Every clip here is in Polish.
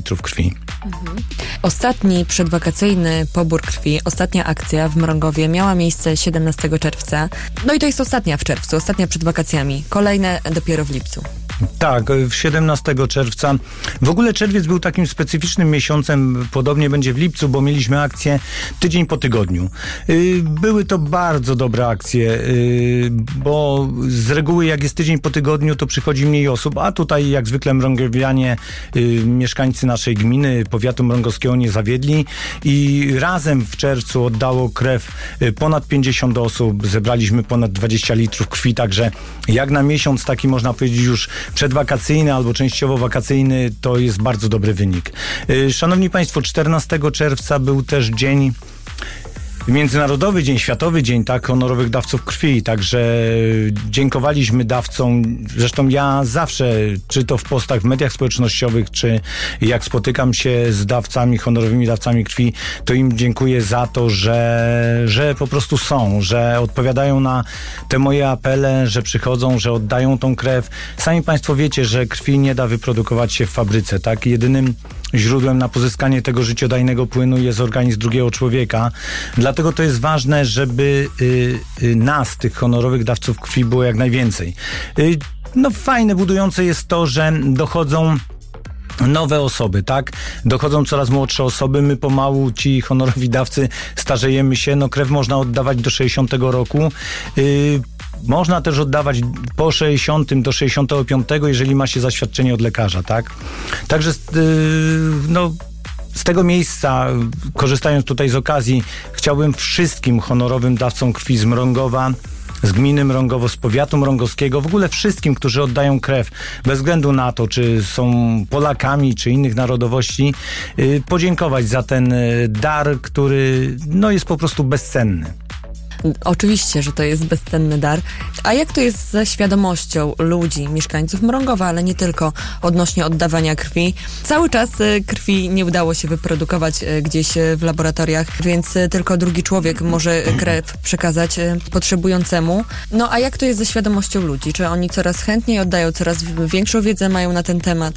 litrów krwi. Ostatni przedwakacyjny pobór krwi, ostatnia akcja w Mrągowie miała miejsce 17 czerwca. No i to jest ostatnia w czerwcu, ostatnia przed wakacjami. Kolejne dopiero w lipcu. Tak, 17 czerwca. W ogóle czerwiec był takim specyficznym miesiącem, podobnie będzie w lipcu, bo mieliśmy akcję tydzień po tygodniu. Były to bardzo dobre akcje, bo z reguły jak jest tydzień po tygodniu, to przychodzi mniej osób, a tutaj jak zwykle mrągowianie, mieszkańcy naszej gminy, powiatu mrągowskiego nie zawiedli i razem w czerwcu oddało krew ponad 50 osób, zebraliśmy ponad 20 litrów krwi, także jak na miesiąc taki można powiedzieć już przedwakacyjny albo częściowo wakacyjny, to jest bardzo dobry wynik. Szanowni Państwo, 14 czerwca był też dzień Międzynarodowy Dzień, Światowy Dzień, tak, honorowych dawców krwi, także dziękowaliśmy dawcom, zresztą ja zawsze, czy to w postach w mediach społecznościowych, czy jak spotykam się z dawcami, honorowymi dawcami krwi, to im dziękuję za to, że po prostu są, że odpowiadają na te moje apele, że przychodzą, że oddają tą krew. Sami Państwo wiecie, że krwi nie da wyprodukować się w fabryce, tak, jedynym źródłem na pozyskanie tego życiodajnego płynu jest organizm drugiego człowieka. Dlatego to jest ważne, żeby nas, tych honorowych dawców krwi, było jak najwięcej. No fajne, budujące jest to, że dochodzą nowe osoby, tak? Dochodzą coraz młodsze osoby, my pomału, ci honorowi dawcy, starzejemy się, no krew można oddawać do 60 roku. Można też oddawać po 60 do 65, jeżeli ma się zaświadczenie od lekarza, tak? Także z tego miejsca, korzystając tutaj z okazji, chciałbym wszystkim honorowym dawcom krwi z Mrągowa, z gminy Mrągowo, z powiatu mrągowskiego, w ogóle wszystkim, którzy oddają krew, bez względu na to, czy są Polakami, czy innych narodowości, podziękować za ten dar, który jest po prostu bezcenny. Oczywiście, że to jest bezcenny dar. A jak to jest ze świadomością ludzi, mieszkańców Mrągowa, ale nie tylko, odnośnie oddawania krwi? Cały czas krwi nie udało się wyprodukować gdzieś w laboratoriach, więc tylko drugi człowiek może krew przekazać potrzebującemu. No a jak to jest ze świadomością ludzi? Czy oni coraz chętniej oddają, coraz większą wiedzę mają na ten temat?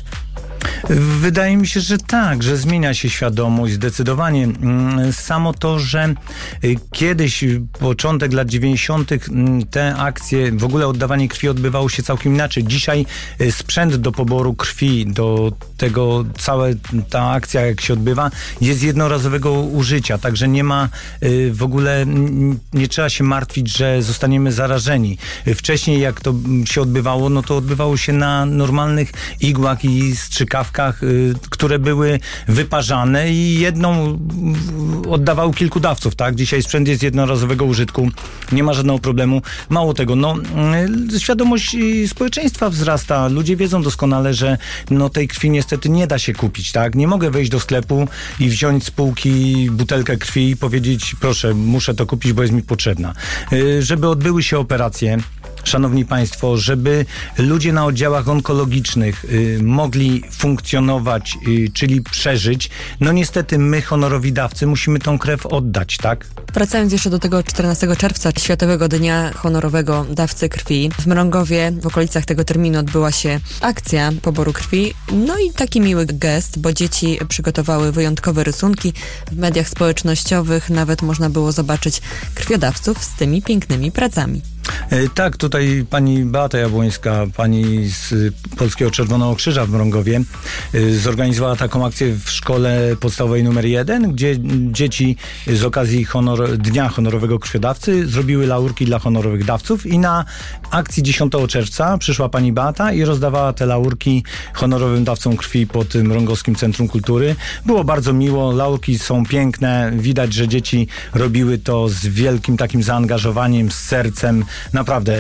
Wydaje mi się, że tak, że zmienia się świadomość zdecydowanie. Samo to, że kiedyś, początek lat 90. te akcje, w ogóle oddawanie krwi odbywało się całkiem inaczej. Dzisiaj sprzęt do poboru krwi, do tego, cała ta akcja jak się odbywa, jest jednorazowego użycia, także nie ma w ogóle, nie trzeba się martwić, że zostaniemy zarażeni. Wcześniej jak to się odbywało, no to odbywało się na normalnych igłach i strzykawkach, które były wyparzane i jedną oddawało kilku dawców, tak? Dzisiaj sprzęt jest jednorazowego użytku, nie ma żadnego problemu. Mało tego, świadomość społeczeństwa wzrasta. Ludzie wiedzą doskonale, że tej krwi niestety nie da się kupić, tak? Nie mogę wejść do sklepu i wziąć z półki butelkę krwi i powiedzieć, proszę, muszę to kupić, bo jest mi potrzebna. Żeby odbyły się operacje, szanowni Państwo, żeby ludzie na oddziałach onkologicznych mogli funkcjonować, czyli przeżyć, niestety my, honorowi dawcy, musimy tą krew oddać, tak? Wracając jeszcze do tego 14 czerwca, Światowego Dnia Honorowego Dawcy Krwi, w Mrągowie w okolicach tego terminu odbyła się akcja poboru krwi. No i taki miły gest, bo dzieci przygotowały wyjątkowe rysunki. W mediach społecznościowych nawet można było zobaczyć krwiodawców z tymi pięknymi pracami. Tak, tutaj pani Beata Jabłońska, pani z Polskiego Czerwonego Krzyża w Mrągowie, zorganizowała taką akcję w szkole podstawowej numer 1, gdzie dzieci z okazji Dnia Honorowego Krwiodawcy zrobiły laurki dla honorowych dawców i na akcji 10 czerwca przyszła pani Beata i rozdawała te laurki honorowym dawcom krwi pod Mrągowskim Centrum Kultury. Było bardzo miło, laurki są piękne, widać, że dzieci robiły to z wielkim takim zaangażowaniem, z sercem. Naprawdę,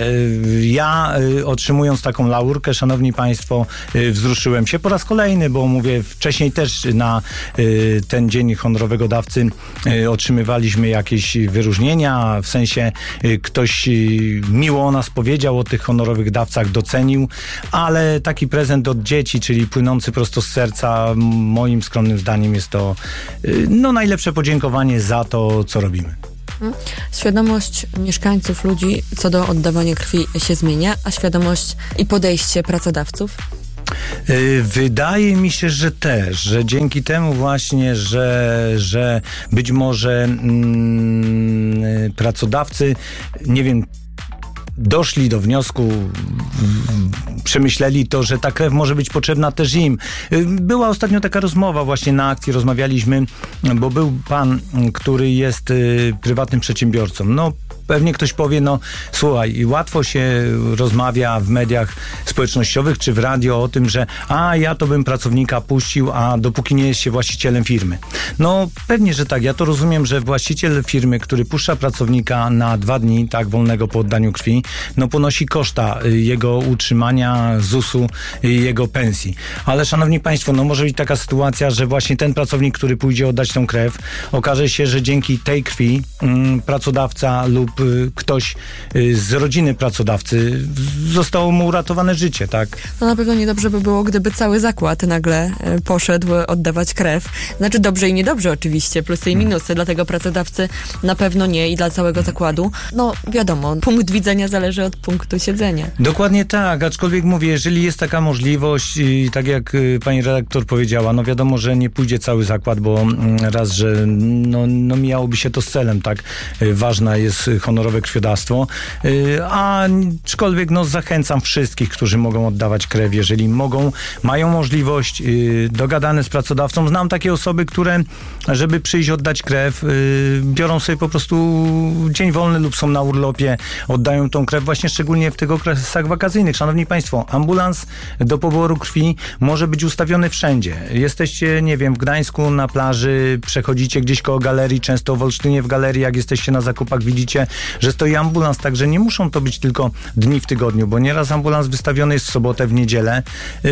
ja otrzymując taką laurkę, szanowni Państwo, wzruszyłem się po raz kolejny, bo mówię, wcześniej też na ten Dzień Honorowego Dawcy otrzymywaliśmy jakieś wyróżnienia, w sensie ktoś miło o nas powiedział, o tych honorowych dawcach docenił, ale taki prezent od dzieci, czyli płynący prosto z serca, moim skromnym zdaniem jest to najlepsze podziękowanie za to, co robimy. Świadomość mieszkańców, ludzi co do oddawania krwi się zmienia, a świadomość i podejście pracodawców? Wydaje mi się, że też, że dzięki temu właśnie, że być może pracodawcy, nie wiem, doszli do wniosku, przemyśleli to, że ta krew może być potrzebna też im. Była ostatnio taka rozmowa właśnie na akcji, rozmawialiśmy, bo był pan, który jest prywatnym przedsiębiorcą. No, pewnie ktoś powie, no słuchaj, łatwo się rozmawia w mediach społecznościowych czy w radio o tym, że ja to bym pracownika puścił, a dopóki nie jest się właścicielem firmy. No pewnie, że tak. Ja to rozumiem, że właściciel firmy, który puszcza pracownika na 2 dni, tak, wolnego po oddaniu krwi, no ponosi koszta jego utrzymania, ZUS-u, jego pensji. Ale szanowni państwo, no może być taka sytuacja, że właśnie ten pracownik, który pójdzie oddać tą krew, okaże się, że dzięki tej krwi pracodawca lub ktoś z rodziny pracodawcy zostało mu uratowane życie, tak? No na pewno niedobrze by było, gdyby cały zakład nagle poszedł oddawać krew. Znaczy dobrze i niedobrze oczywiście, plusy i minusy, dlatego pracodawcy na pewno nie i dla całego zakładu. No wiadomo, punkt widzenia zależy od punktu siedzenia. Dokładnie tak, aczkolwiek mówię, jeżeli jest taka możliwość i tak jak pani redaktor powiedziała, no wiadomo, że nie pójdzie cały zakład, bo raz, że no mijałoby się to z celem, tak? Ważna jest honorowe krwiodawstwo, aczkolwiek no zachęcam wszystkich, którzy mogą oddawać krew, jeżeli mogą, mają możliwość, dogadane z pracodawcą. Znam takie osoby, które, żeby przyjść oddać krew, biorą sobie po prostu dzień wolny lub są na urlopie, oddają tą krew właśnie szczególnie w tych okresach wakacyjnych. Szanowni państwo, ambulans do poboru krwi może być ustawiony wszędzie. Jesteście, nie wiem, w Gdańsku na plaży, przechodzicie gdzieś koło galerii, często w Olsztynie w galerii, jak jesteście na zakupach, widzicie, że stoi ambulans, także nie muszą to być tylko dni w tygodniu, bo nieraz ambulans wystawiony jest w sobotę, w niedzielę.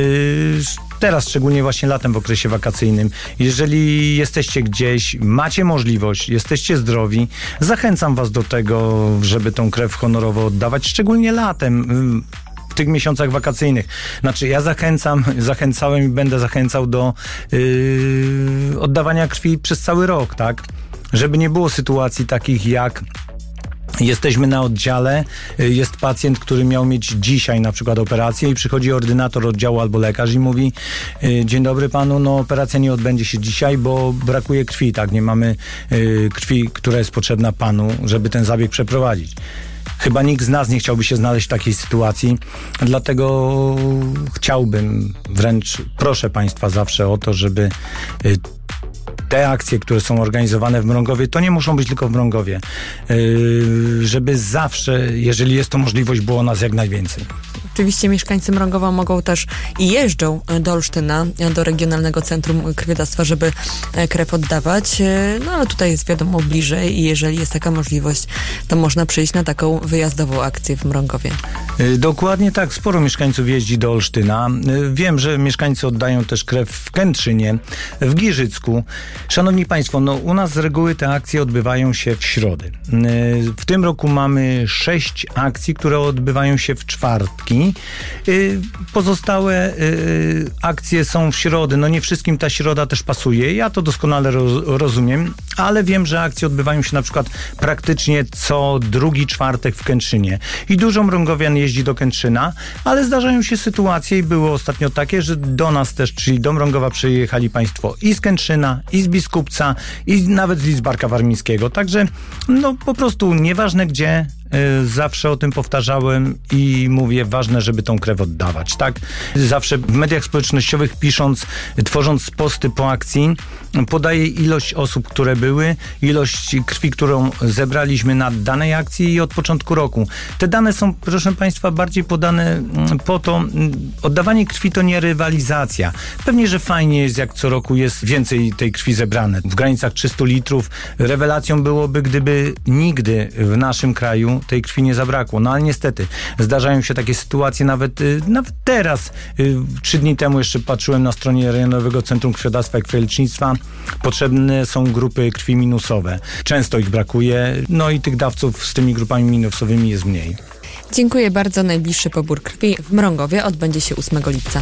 Teraz, szczególnie właśnie latem w okresie wakacyjnym. Jeżeli jesteście gdzieś, macie możliwość, jesteście zdrowi, zachęcam was do tego, żeby tą krew honorowo oddawać, szczególnie latem, w tych miesiącach wakacyjnych. Znaczy ja zachęcałem i będę zachęcał do oddawania krwi przez cały rok, tak? Żeby nie było sytuacji takich jak jesteśmy na oddziale, jest pacjent, który miał mieć dzisiaj na przykład operację i przychodzi ordynator oddziału albo lekarz i mówi: dzień dobry panu, no operacja nie odbędzie się dzisiaj, bo brakuje krwi, tak, nie mamy krwi, która jest potrzebna panu, żeby ten zabieg przeprowadzić. Chyba nikt z nas nie chciałby się znaleźć w takiej sytuacji, dlatego chciałbym, wręcz proszę państwa zawsze o to, żeby te akcje, które są organizowane w Mrągowie, to nie muszą być tylko w Mrągowie. Żeby zawsze, jeżeli jest to możliwość, było nas jak najwięcej. Oczywiście mieszkańcy Mrągowa mogą też i jeżdżą do Olsztyna, do Regionalnego Centrum Krwiodawstwa, żeby krew oddawać. No ale tutaj jest wiadomo bliżej i jeżeli jest taka możliwość, to można przyjść na taką wyjazdową akcję w Mrągowie. Dokładnie tak. Sporo mieszkańców jeździ do Olsztyna. Wiem, że mieszkańcy oddają też krew w Kętrzynie, w Giżycku. Szanowni państwo, no u nas z reguły te akcje odbywają się w środy. W tym roku mamy 6 akcji, które odbywają się w czwartki. Pozostałe akcje są w środę. No nie wszystkim ta środa też pasuje. Ja to doskonale rozumiem, ale wiem, że akcje odbywają się na przykład praktycznie co drugi czwartek w Kętrzynie. I dużo mrągowian jeździ do Kętrzyna, ale zdarzają się sytuacje i było ostatnio takie, że do nas też, czyli do Mrągowa przyjechali państwo i z Kętrzyna, i z Biskupca, i nawet z Lidzbarka Warmińskiego. Także no po prostu nieważne gdzie, zawsze o tym powtarzałem i mówię, ważne, żeby tą krew oddawać, tak? Zawsze w mediach społecznościowych pisząc, tworząc posty po akcji, podaję ilość osób, które były, ilość krwi, którą zebraliśmy na danej akcji i od początku roku. Te dane są, proszę państwa, bardziej podane po to, oddawanie krwi to nie rywalizacja. Pewnie, że fajnie jest, jak co roku jest więcej tej krwi zebrane. W granicach 300 litrów. Rewelacją byłoby, gdyby nigdy w naszym kraju tej krwi nie zabrakło. No ale niestety zdarzają się takie sytuacje, nawet teraz, 3 dni temu jeszcze patrzyłem na stronie Rejonowego Centrum Krwiodawstwa i Krwiolecznictwa. Potrzebne są grupy krwi minusowe. Często ich brakuje, no i tych dawców z tymi grupami minusowymi jest mniej. Dziękuję bardzo. Najbliższy pobór krwi w Mrągowie odbędzie się 8 lipca.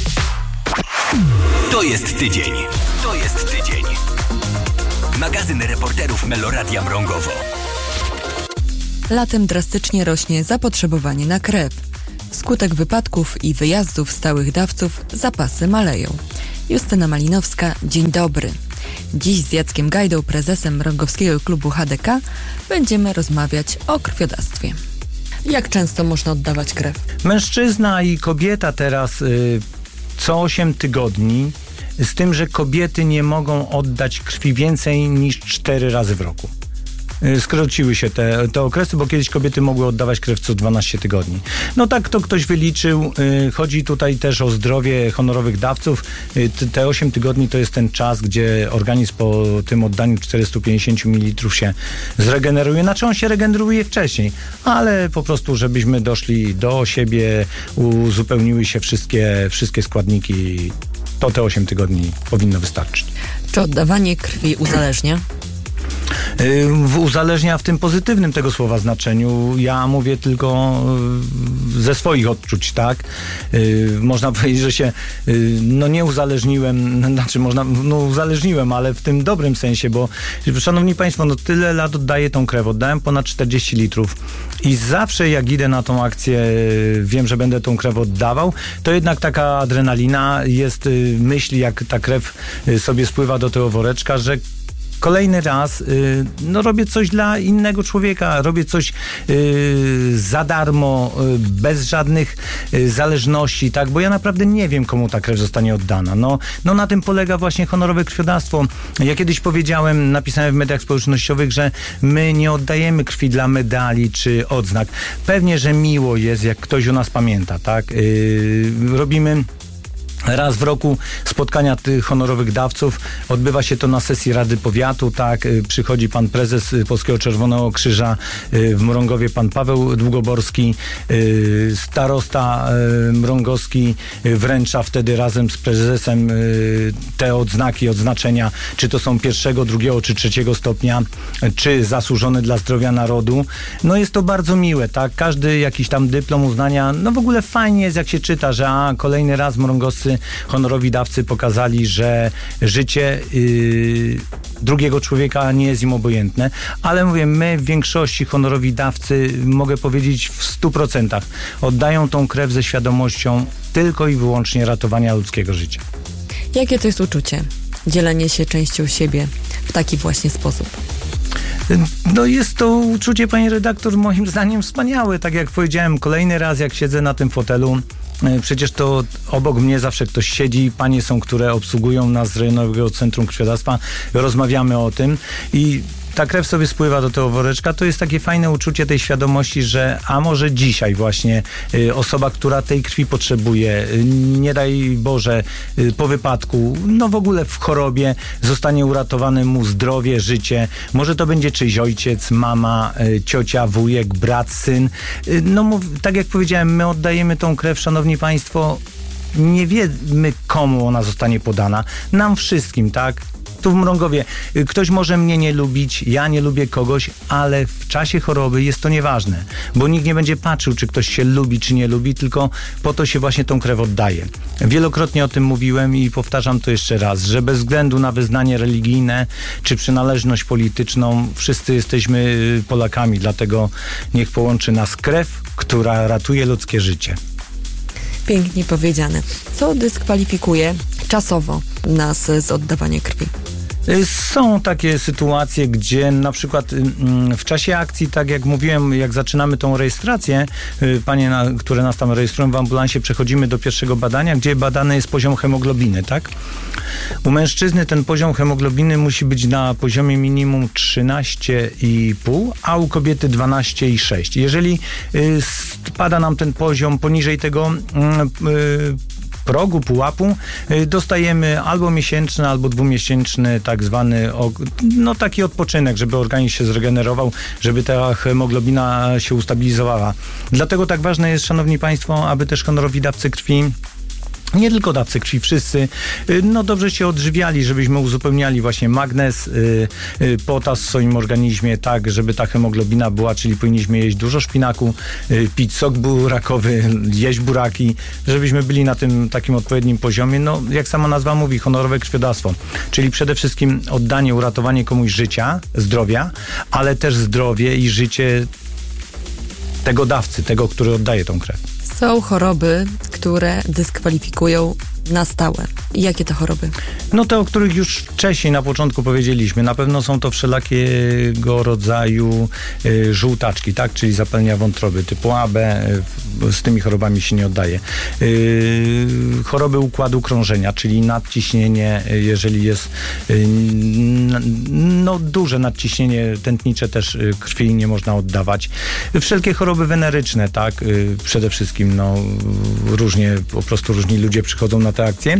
To jest tydzień. To jest tydzień. Magazyn reporterów Meloradia Mrągowo. Latem drastycznie rośnie zapotrzebowanie na krew. Wskutek wypadków i wyjazdów stałych dawców zapasy maleją. Justyna Malinowska, dzień dobry. Dziś z Jackiem Gajdą, prezesem Mrągowskiego Klubu HDK, będziemy rozmawiać o krwiodawstwie. Jak często można oddawać krew? Mężczyzna i kobieta teraz co 8 tygodni, z tym, że kobiety nie mogą oddać krwi więcej niż 4 razy w roku. Skróciły się te okresy, bo kiedyś kobiety mogły oddawać krew co 12 tygodni. No tak to ktoś wyliczył. Chodzi tutaj też o zdrowie honorowych dawców. Te 8 tygodni to jest ten czas, gdzie organizm po tym oddaniu 450 ml się zregeneruje. Znaczy on się regeneruje wcześniej, ale po prostu, żebyśmy doszli do siebie, uzupełniły się wszystkie składniki, to te 8 tygodni powinno wystarczyć. Czy oddawanie krwi uzależnia? Uzależnia w tym pozytywnym tego słowa znaczeniu. Ja mówię tylko ze swoich odczuć, tak? Można powiedzieć, że się nie uzależniłem, uzależniłem, ale w tym dobrym sensie, bo szanowni państwo, tyle lat oddaję tą krew, oddałem ponad 40 litrów i zawsze jak idę na tą akcję, wiem, że będę tą krew oddawał, to jednak taka adrenalina jest, myśli, jak ta krew sobie spływa do tego woreczka, że kolejny raz robię coś dla innego człowieka, robię coś za darmo, bez żadnych zależności, tak, bo ja naprawdę nie wiem, komu ta krew zostanie oddana. No na tym polega właśnie honorowe krwiodawstwo. Ja kiedyś napisałem w mediach społecznościowych, że my nie oddajemy krwi dla medali czy odznak. Pewnie, że miło jest, jak ktoś o nas pamięta, tak. Robimy raz w roku spotkania tych honorowych dawców. Odbywa się to na sesji Rady Powiatu, tak. Przychodzi pan prezes Polskiego Czerwonego Krzyża w Mrągowie, pan Paweł Długoborski, starosta mrągowski wręcza wtedy razem z prezesem te odznaczenia, czy to są 1., 2. czy 3. stopnia, czy zasłużone dla zdrowia narodu. No jest to bardzo miłe, tak. Każdy jakiś tam dyplom uznania, w ogóle fajnie jest, jak się czyta, że kolejny raz mrągowscy honorowi dawcy pokazali, że życie drugiego człowieka nie jest im obojętne, ale mówię, my w większości honorowi dawcy, mogę powiedzieć w 100%, oddają tą krew ze świadomością tylko i wyłącznie ratowania ludzkiego życia. Jakie to jest uczucie? Dzielenie się częścią siebie w taki właśnie sposób. Jest to uczucie, pani redaktor, moim zdaniem wspaniałe. Tak jak powiedziałem, kolejny raz jak siedzę na tym fotelu, przecież to obok mnie zawsze ktoś siedzi, panie są, które obsługują nas z Rejonowego Centrum Krwiodawstwa, rozmawiamy o tym i ta krew sobie spływa do tego woreczka. To jest takie fajne uczucie tej świadomości, że może dzisiaj właśnie osoba, która tej krwi potrzebuje, nie daj Boże, po wypadku, w ogóle w chorobie, zostanie uratowane mu zdrowie, życie. Może to będzie czyjś ojciec, mama, ciocia, wujek, brat, syn. Tak jak powiedziałem, my oddajemy tą krew, szanowni państwo, nie wiemy, komu ona zostanie podana. Nam wszystkim, tak? Tu w Mrągowie ktoś może mnie nie lubić, ja nie lubię kogoś, ale w czasie choroby jest to nieważne, bo nikt nie będzie patrzył, czy ktoś się lubi, czy nie lubi, tylko po to się właśnie tą krew oddaje. Wielokrotnie o tym mówiłem i powtarzam to jeszcze raz, że bez względu na wyznanie religijne, czy przynależność polityczną, wszyscy jesteśmy Polakami, dlatego niech połączy nas krew, która ratuje ludzkie życie. Pięknie powiedziane. Co dyskwalifikuje czasowo nas z oddawania krwi? Są takie sytuacje, gdzie na przykład w czasie akcji, tak jak mówiłem, jak zaczynamy tą rejestrację, panie, które nas tam rejestrują w ambulansie, przechodzimy do pierwszego badania, gdzie badany jest poziom hemoglobiny, tak? U mężczyzny ten poziom hemoglobiny musi być na poziomie minimum 13,5, a u kobiety 12,6. Jeżeli spada nam ten poziom poniżej tego progu, pułapu, dostajemy albo miesięczny, albo dwumiesięczny tak zwany, taki odpoczynek, żeby organizm się zregenerował, żeby ta hemoglobina się ustabilizowała. Dlatego tak ważne jest, szanowni państwo, aby też honorowi dawcy krwi, nie tylko dawcy krwi, wszyscy, dobrze się odżywiali, żebyśmy uzupełniali właśnie magnez, potas w swoim organizmie, tak, żeby ta hemoglobina była, czyli powinniśmy jeść dużo szpinaku, pić sok burakowy, jeść buraki, żebyśmy byli na tym takim odpowiednim poziomie. Jak sama nazwa mówi, honorowe krwiodawstwo, czyli przede wszystkim oddanie, uratowanie komuś życia, zdrowia, ale też zdrowie i życie tego dawcy, tego, który oddaje tą krew. Są choroby, które dyskwalifikują na stałe. Jakie to choroby? No te, o których już wcześniej na początku powiedzieliśmy. Na pewno są to wszelakiego rodzaju żółtaczki, tak? Czyli zapalenia wątroby typu AB. Z tymi chorobami się nie oddaje. Choroby układu krążenia, czyli nadciśnienie, jeżeli jest duże nadciśnienie tętnicze, też krwi nie można oddawać. Wszelkie choroby weneryczne, tak? Przede wszystkim różni ludzie przychodzą na te akcje.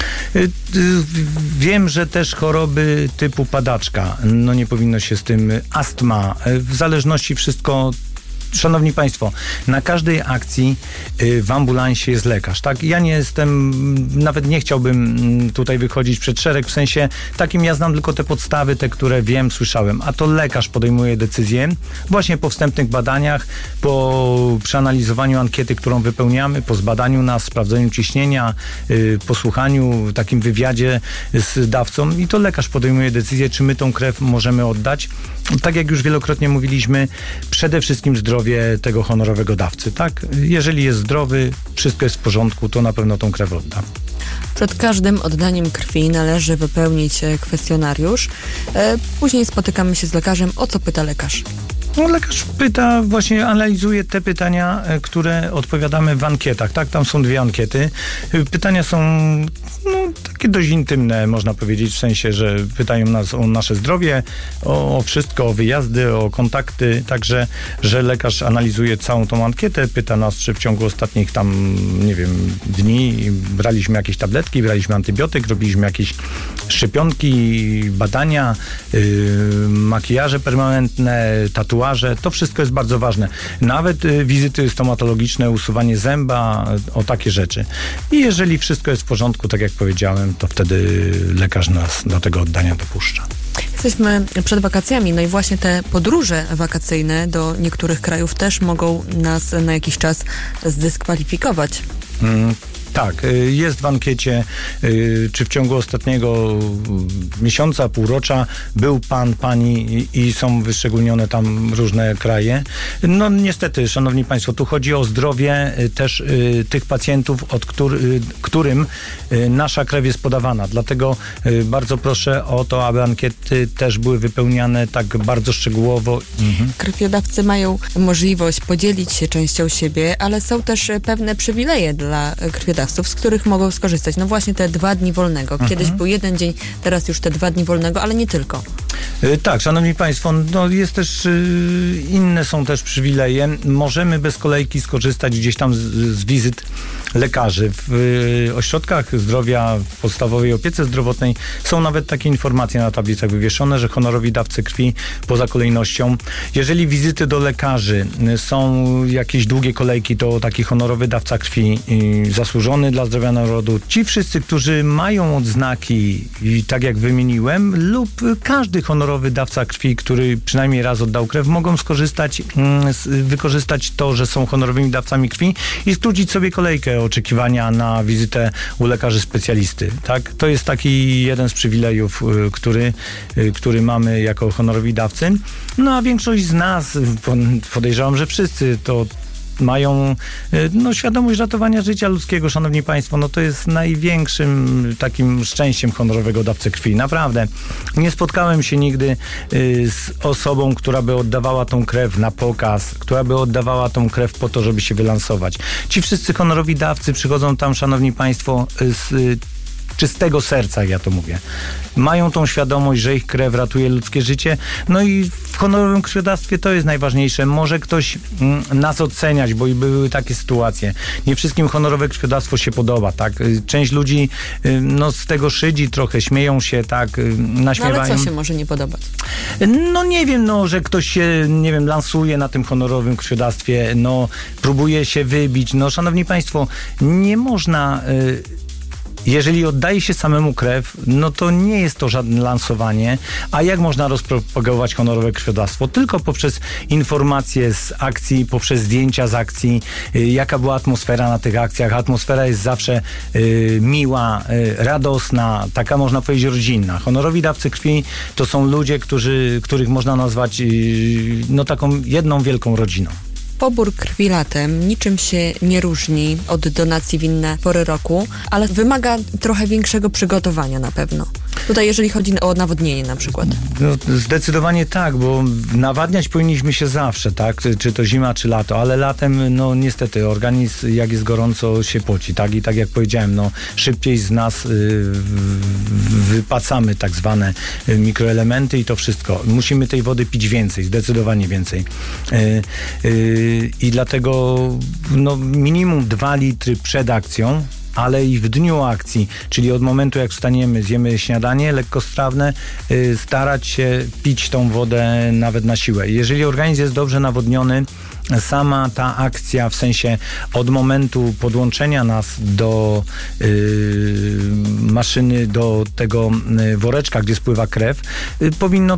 Wiem, że też choroby typu padaczka, nie powinno się z tym, astma, w zależności wszystko. Szanowni Państwo, na każdej akcji w ambulansie jest lekarz, tak? Ja nie jestem, nawet nie chciałbym tutaj wychodzić przed szereg, w sensie takim ja znam tylko te podstawy, te, które wiem, słyszałem, a to lekarz podejmuje decyzję właśnie po wstępnych badaniach, po przeanalizowaniu ankiety, którą wypełniamy, po zbadaniu nas, sprawdzeniu ciśnienia, posłuchaniu, takim wywiadzie z dawcą i to lekarz podejmuje decyzję, czy my tą krew możemy oddać. Tak jak już wielokrotnie mówiliśmy, przede wszystkim zdrowie tego honorowego dawcy, tak? Jeżeli jest zdrowy, wszystko jest w porządku, to na pewno tą krew odda. Przed każdym oddaniem krwi należy wypełnić kwestionariusz. Później spotykamy się z lekarzem. O co pyta lekarz? Lekarz pyta, właśnie analizuje te pytania, które odpowiadamy w ankietach, tak? Tam są 2 ankiety. Pytania są takie dość intymne, można powiedzieć, w sensie, że pytają nas o nasze zdrowie, o wszystko, o wyjazdy, o kontakty, także, że lekarz analizuje całą tą ankietę, pyta nas, czy w ciągu ostatnich dni braliśmy jakieś tabletki, braliśmy antybiotyk, robiliśmy jakieś szczepionki, badania, makijaże permanentne, tatuaże, to wszystko jest bardzo ważne. Nawet wizyty stomatologiczne, usuwanie zęba, o takie rzeczy. I jeżeli wszystko jest w porządku, tak jak powiedziałem, to wtedy lekarz nas do tego oddania dopuszcza. Jesteśmy przed wakacjami, no i właśnie te podróże wakacyjne do niektórych krajów też mogą nas na jakiś czas zdyskwalifikować. Tak, jest w ankiecie, czy w ciągu ostatniego miesiąca, półrocza był pan, pani i są wyszczególnione tam różne kraje. Niestety, szanowni państwo, tu chodzi o zdrowie też tych pacjentów, którym nasza krew jest podawana. Dlatego bardzo proszę o to, aby ankiety też były wypełniane tak bardzo szczegółowo. Krwiodawcy mają możliwość podzielić się częścią siebie, ale są też pewne przywileje dla krwiodawców, z których mogą skorzystać. No właśnie te 2 dni wolnego. Kiedyś był 1 dzień, teraz już te 2 dni wolnego, ale nie tylko. Tak, szanowni państwo, jest też inne są też przywileje. Możemy bez kolejki skorzystać gdzieś tam z wizyt lekarzy. W ośrodkach zdrowia, w podstawowej opiece zdrowotnej są nawet takie informacje na tablicach wywieszone, że honorowi dawcy krwi poza kolejnością. Jeżeli wizyty do lekarzy są jakieś długie kolejki, to taki honorowy dawca krwi zasłużony dla zdrowia narodu. Ci wszyscy, którzy mają odznaki, tak jak wymieniłem, lub każdy honorowy dawca krwi, który przynajmniej raz oddał krew, mogą wykorzystać to, że są honorowymi dawcami krwi i skrócić sobie kolejkę oczekiwania na wizytę u lekarzy specjalisty. Tak? To jest taki jeden z przywilejów, który mamy jako honorowi dawcy. A większość z nas, podejrzewam, że wszyscy, to mają świadomość ratowania życia ludzkiego, szanowni państwo. To jest największym takim szczęściem honorowego dawcy krwi. Naprawdę. Nie spotkałem się nigdy z osobą, która by oddawała tą krew na pokaz, która by oddawała tą krew po to, żeby się wylansować. Ci wszyscy honorowi dawcy przychodzą tam, szanowni państwo, z czystego serca, jak ja to mówię. Mają tą świadomość, że ich krew ratuje ludzkie życie. I w honorowym krwiodawstwie to jest najważniejsze. Może ktoś nas oceniać, bo i były takie sytuacje. Nie wszystkim honorowe krwiodawstwo się podoba, tak? Część ludzi z tego szydzi trochę, śmieją się, tak? Naśmiewają. Ale co się może nie podobać? Nie wiem, że ktoś się, lansuje na tym honorowym krwiodawstwie, próbuje się wybić. Szanowni państwo, nie można... Jeżeli oddaje się samemu krew, to nie jest to żadne lansowanie. A jak można rozpropagować honorowe krwiodawstwo? Tylko poprzez informacje z akcji, poprzez zdjęcia z akcji, jaka była atmosfera na tych akcjach. Atmosfera jest zawsze miła, radosna, taka można powiedzieć rodzinna. Honorowi dawcy krwi to są ludzie, których można nazwać taką jedną wielką rodziną. Pobór krwi latem niczym się nie różni od donacji w inne pory roku, ale wymaga trochę większego przygotowania na pewno. Tutaj jeżeli chodzi o nawodnienie na przykład. No, zdecydowanie tak, bo nawadniać powinniśmy się zawsze, tak? Czy to zima, czy lato, ale latem, no niestety, organizm jak jest gorąco się poci, tak? I tak jak powiedziałem, no szybciej z nas wypacamy tak zwane mikroelementy i to wszystko. Musimy tej wody pić więcej, zdecydowanie więcej. I dlatego no, minimum 2 litry przed akcją, ale i w dniu akcji, czyli od momentu jak wstaniemy, zjemy śniadanie lekkostrawne, starać się pić tą wodę nawet na siłę. Jeżeli organizm jest dobrze nawodniony, sama ta akcja, w sensie od momentu podłączenia nas do maszyny, do tego woreczka, gdzie spływa krew, powinno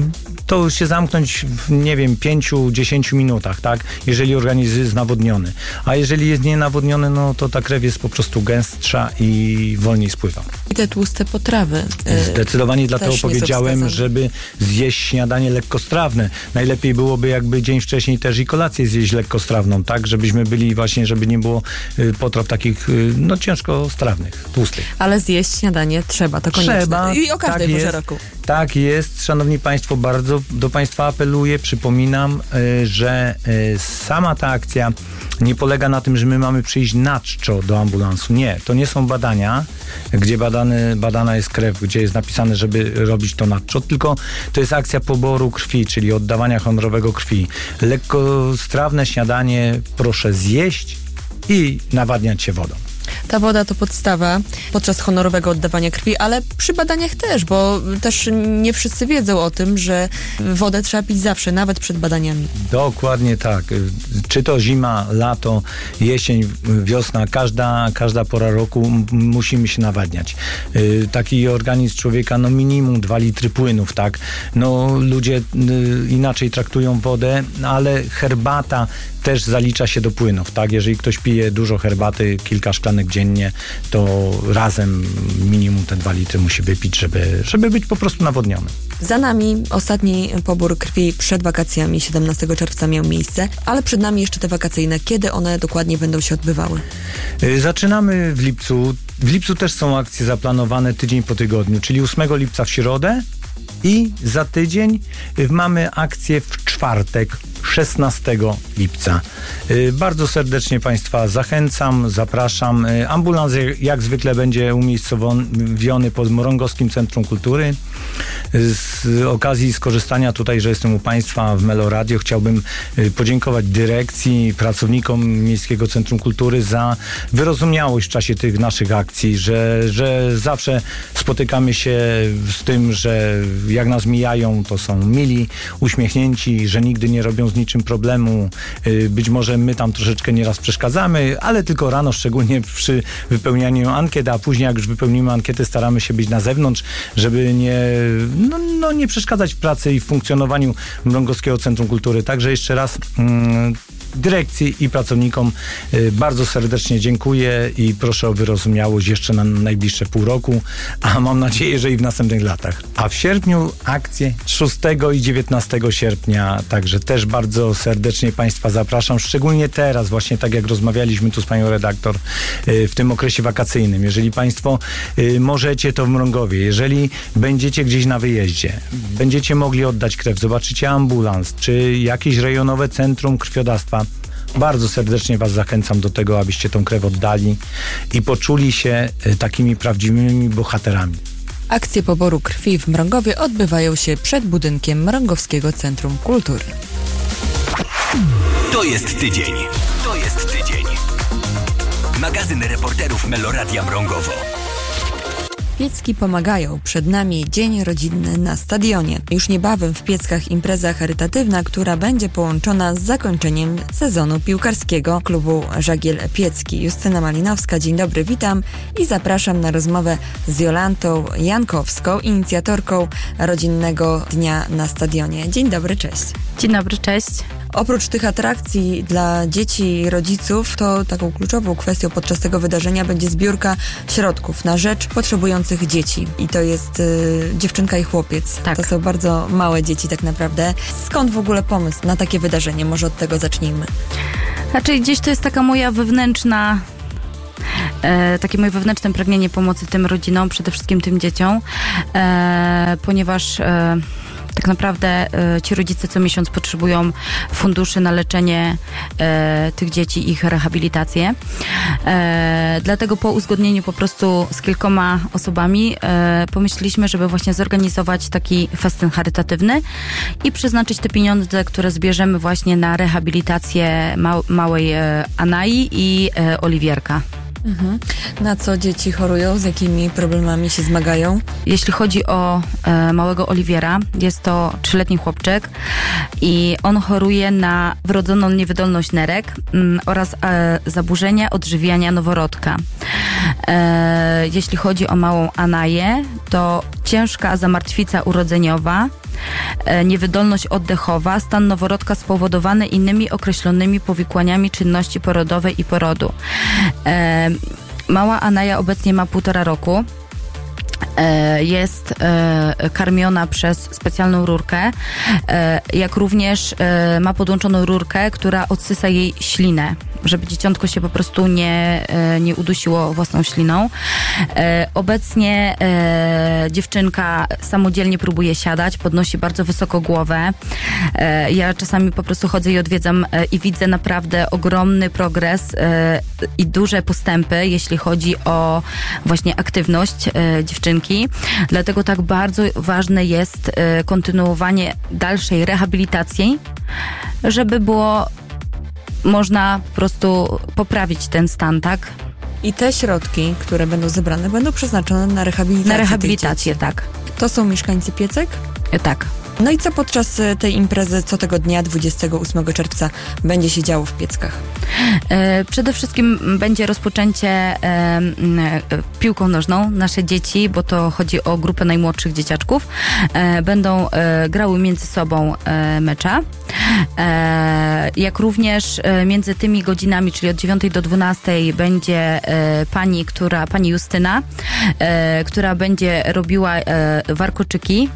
to się zamknąć w, nie wiem, 5-10 minutach, tak? Jeżeli organizm jest nawodniony. A jeżeli jest nienawodniony, no to ta krew jest po prostu gęstsza i wolniej spływa. I te tłuste potrawy. Zdecydowanie dlatego powiedziałem, żeby zjeść śniadanie lekkostrawne. Najlepiej byłoby jakby dzień wcześniej też i kolację zjeść lekkostrawną, tak? Żebyśmy byli właśnie, żeby nie było potraw takich, no ciężkostrawnych, tłustych. Ale zjeść śniadanie trzeba, to koniecznie. Trzeba. I o każdej porze roku. Tak jest, szanowni państwo, bardzo do państwa apeluję, przypominam, że sama ta akcja nie polega na tym, że my mamy przyjść na czczo do ambulansu. Nie, to nie są badania, gdzie badana jest krew, gdzie jest napisane, żeby robić to na czczo, tylko to jest akcja poboru krwi, czyli oddawania honorowego krwi. Lekkostrawne śniadanie proszę zjeść i nawadniać się wodą. Ta woda to podstawa podczas honorowego oddawania krwi, ale przy badaniach też, bo też nie wszyscy wiedzą o tym, że wodę trzeba pić zawsze, nawet przed badaniami. Dokładnie tak. Czy to zima, lato, jesień, wiosna, każda pora roku musimy się nawadniać. Taki organizm człowieka, no minimum 2 litry płynów, tak? No ludzie inaczej traktują wodę, ale herbata też zalicza się do płynów, tak? Jeżeli ktoś pije dużo herbaty, kilka szklanek dziennie, to razem minimum te 2 litry musi wypić, żeby być po prostu nawodniony. Za nami ostatni pobór krwi przed wakacjami, 17 czerwca miał miejsce, ale przed nami jeszcze te wakacyjne. Kiedy one dokładnie będą się odbywały? Zaczynamy w lipcu. W lipcu też są akcje zaplanowane tydzień po tygodniu, czyli 8 lipca w środę i za tydzień mamy akcję w czwartek, 16 lipca. Bardzo serdecznie państwa zachęcam, zapraszam. Ambulans jak zwykle będzie umiejscowiony pod Mrągowskim Centrum Kultury. Z okazji skorzystania tutaj, że jestem u państwa w Meloradio, chciałbym podziękować dyrekcji, pracownikom Miejskiego Centrum Kultury za wyrozumiałość w czasie tych naszych akcji, że zawsze spotykamy się z tym, że jak nas mijają, to są mili, uśmiechnięci, że nigdy nie robią z niczym problemu. Być może my tam troszeczkę nieraz przeszkadzamy, ale tylko rano, szczególnie przy wypełnianiu ankiet, a później jak już wypełnimy ankiety, staramy się być na zewnątrz, żeby nie przeszkadzać w pracy i w funkcjonowaniu Mrągowskiego Centrum Kultury. Także jeszcze raz dyrekcji i pracownikom bardzo serdecznie dziękuję i proszę o wyrozumiałość jeszcze na najbliższe pół roku, a mam nadzieję, że i w następnych latach. A w sierpniu akcje 6 i 19 sierpnia, także też bardzo serdecznie państwa zapraszam, szczególnie teraz, właśnie tak jak rozmawialiśmy tu z panią redaktor, w tym okresie wakacyjnym. Jeżeli państwo możecie, to w Mrągowie. Jeżeli będziecie gdzieś na wyjeździe, będziecie mogli oddać krew, zobaczycie ambulans, czy jakieś rejonowe centrum krwiodawstwa, bardzo serdecznie was zachęcam do tego, abyście tą krew oddali i poczuli się takimi prawdziwymi bohaterami. Akcje poboru krwi w Mrągowie odbywają się przed budynkiem Mrągowskiego Centrum Kultury. To jest tydzień. To jest tydzień. Magazyn reporterów Meloradia Mrągowo. Piecki pomagają. Przed nami Dzień Rodzinny na stadionie. Już niebawem w Pieckach impreza charytatywna, która będzie połączona z zakończeniem sezonu piłkarskiego klubu Żagiel Piecki. Justyna Malinowska, dzień dobry, witam i zapraszam na rozmowę z Jolantą Jankowską, inicjatorką Rodzinnego Dnia na Stadionie. Dzień dobry, cześć. Dzień dobry, cześć. Oprócz tych atrakcji dla dzieci i rodziców, to taką kluczową kwestią podczas tego wydarzenia będzie zbiórka środków na rzecz potrzebujących dzieci. I to jest dziewczynka i chłopiec. Tak. To są bardzo małe dzieci tak naprawdę. Skąd w ogóle pomysł na takie wydarzenie? Może od tego zacznijmy. Znaczy gdzieś to jest taka moja wewnętrzna... takie moje wewnętrzne pragnienie pomocy tym rodzinom, przede wszystkim tym dzieciom, ponieważ tak naprawdę ci rodzice co miesiąc potrzebują funduszy na leczenie tych dzieci i ich rehabilitację. Dlatego po uzgodnieniu po prostu z kilkoma osobami pomyśleliśmy, żeby właśnie zorganizować taki festyn charytatywny i przeznaczyć te pieniądze, które zbierzemy właśnie na rehabilitację małej Anai i Oliwierka. Mhm. Na co dzieci chorują? Z jakimi problemami się zmagają? Jeśli chodzi o małego Oliwiera, jest to 3-letni chłopczyk i on choruje na wrodzoną niewydolność nerek oraz zaburzenia odżywiania noworodka. Jeśli chodzi o małą Anaję, to ciężka zamartwica urodzeniowa, niewydolność oddechowa, stan noworodka spowodowany innymi określonymi powikłaniami czynności porodowej i porodu. Mała Anaja obecnie ma 1,5 roku. Jest karmiona przez specjalną rurkę, jak również ma podłączoną rurkę, która odsysa jej ślinę, żeby dzieciątko się po prostu nie udusiło własną śliną. Obecnie dziewczynka samodzielnie próbuje siadać, podnosi bardzo wysoko głowę. Ja czasami po prostu chodzę i odwiedzam i widzę naprawdę ogromny progres i duże postępy, jeśli chodzi o właśnie aktywność dziewczynki. Dlatego tak bardzo ważne jest kontynuowanie dalszej rehabilitacji, żeby było można po prostu poprawić ten stan, tak? I te środki, które będą zebrane, będą przeznaczone na rehabilitację. Na rehabilitację, tak. To są mieszkańcy Piecek? Tak. No i co podczas tej imprezy, co tego dnia, 28 czerwca, będzie się działo w Pieckach? Przede wszystkim będzie rozpoczęcie piłką nożną. Nasze dzieci, bo to chodzi o grupę najmłodszych dzieciaczków, będą grały między sobą mecza. Jak również między tymi godzinami, czyli od 9 do 12 będzie pani Justyna, która będzie robiła warkoczyki.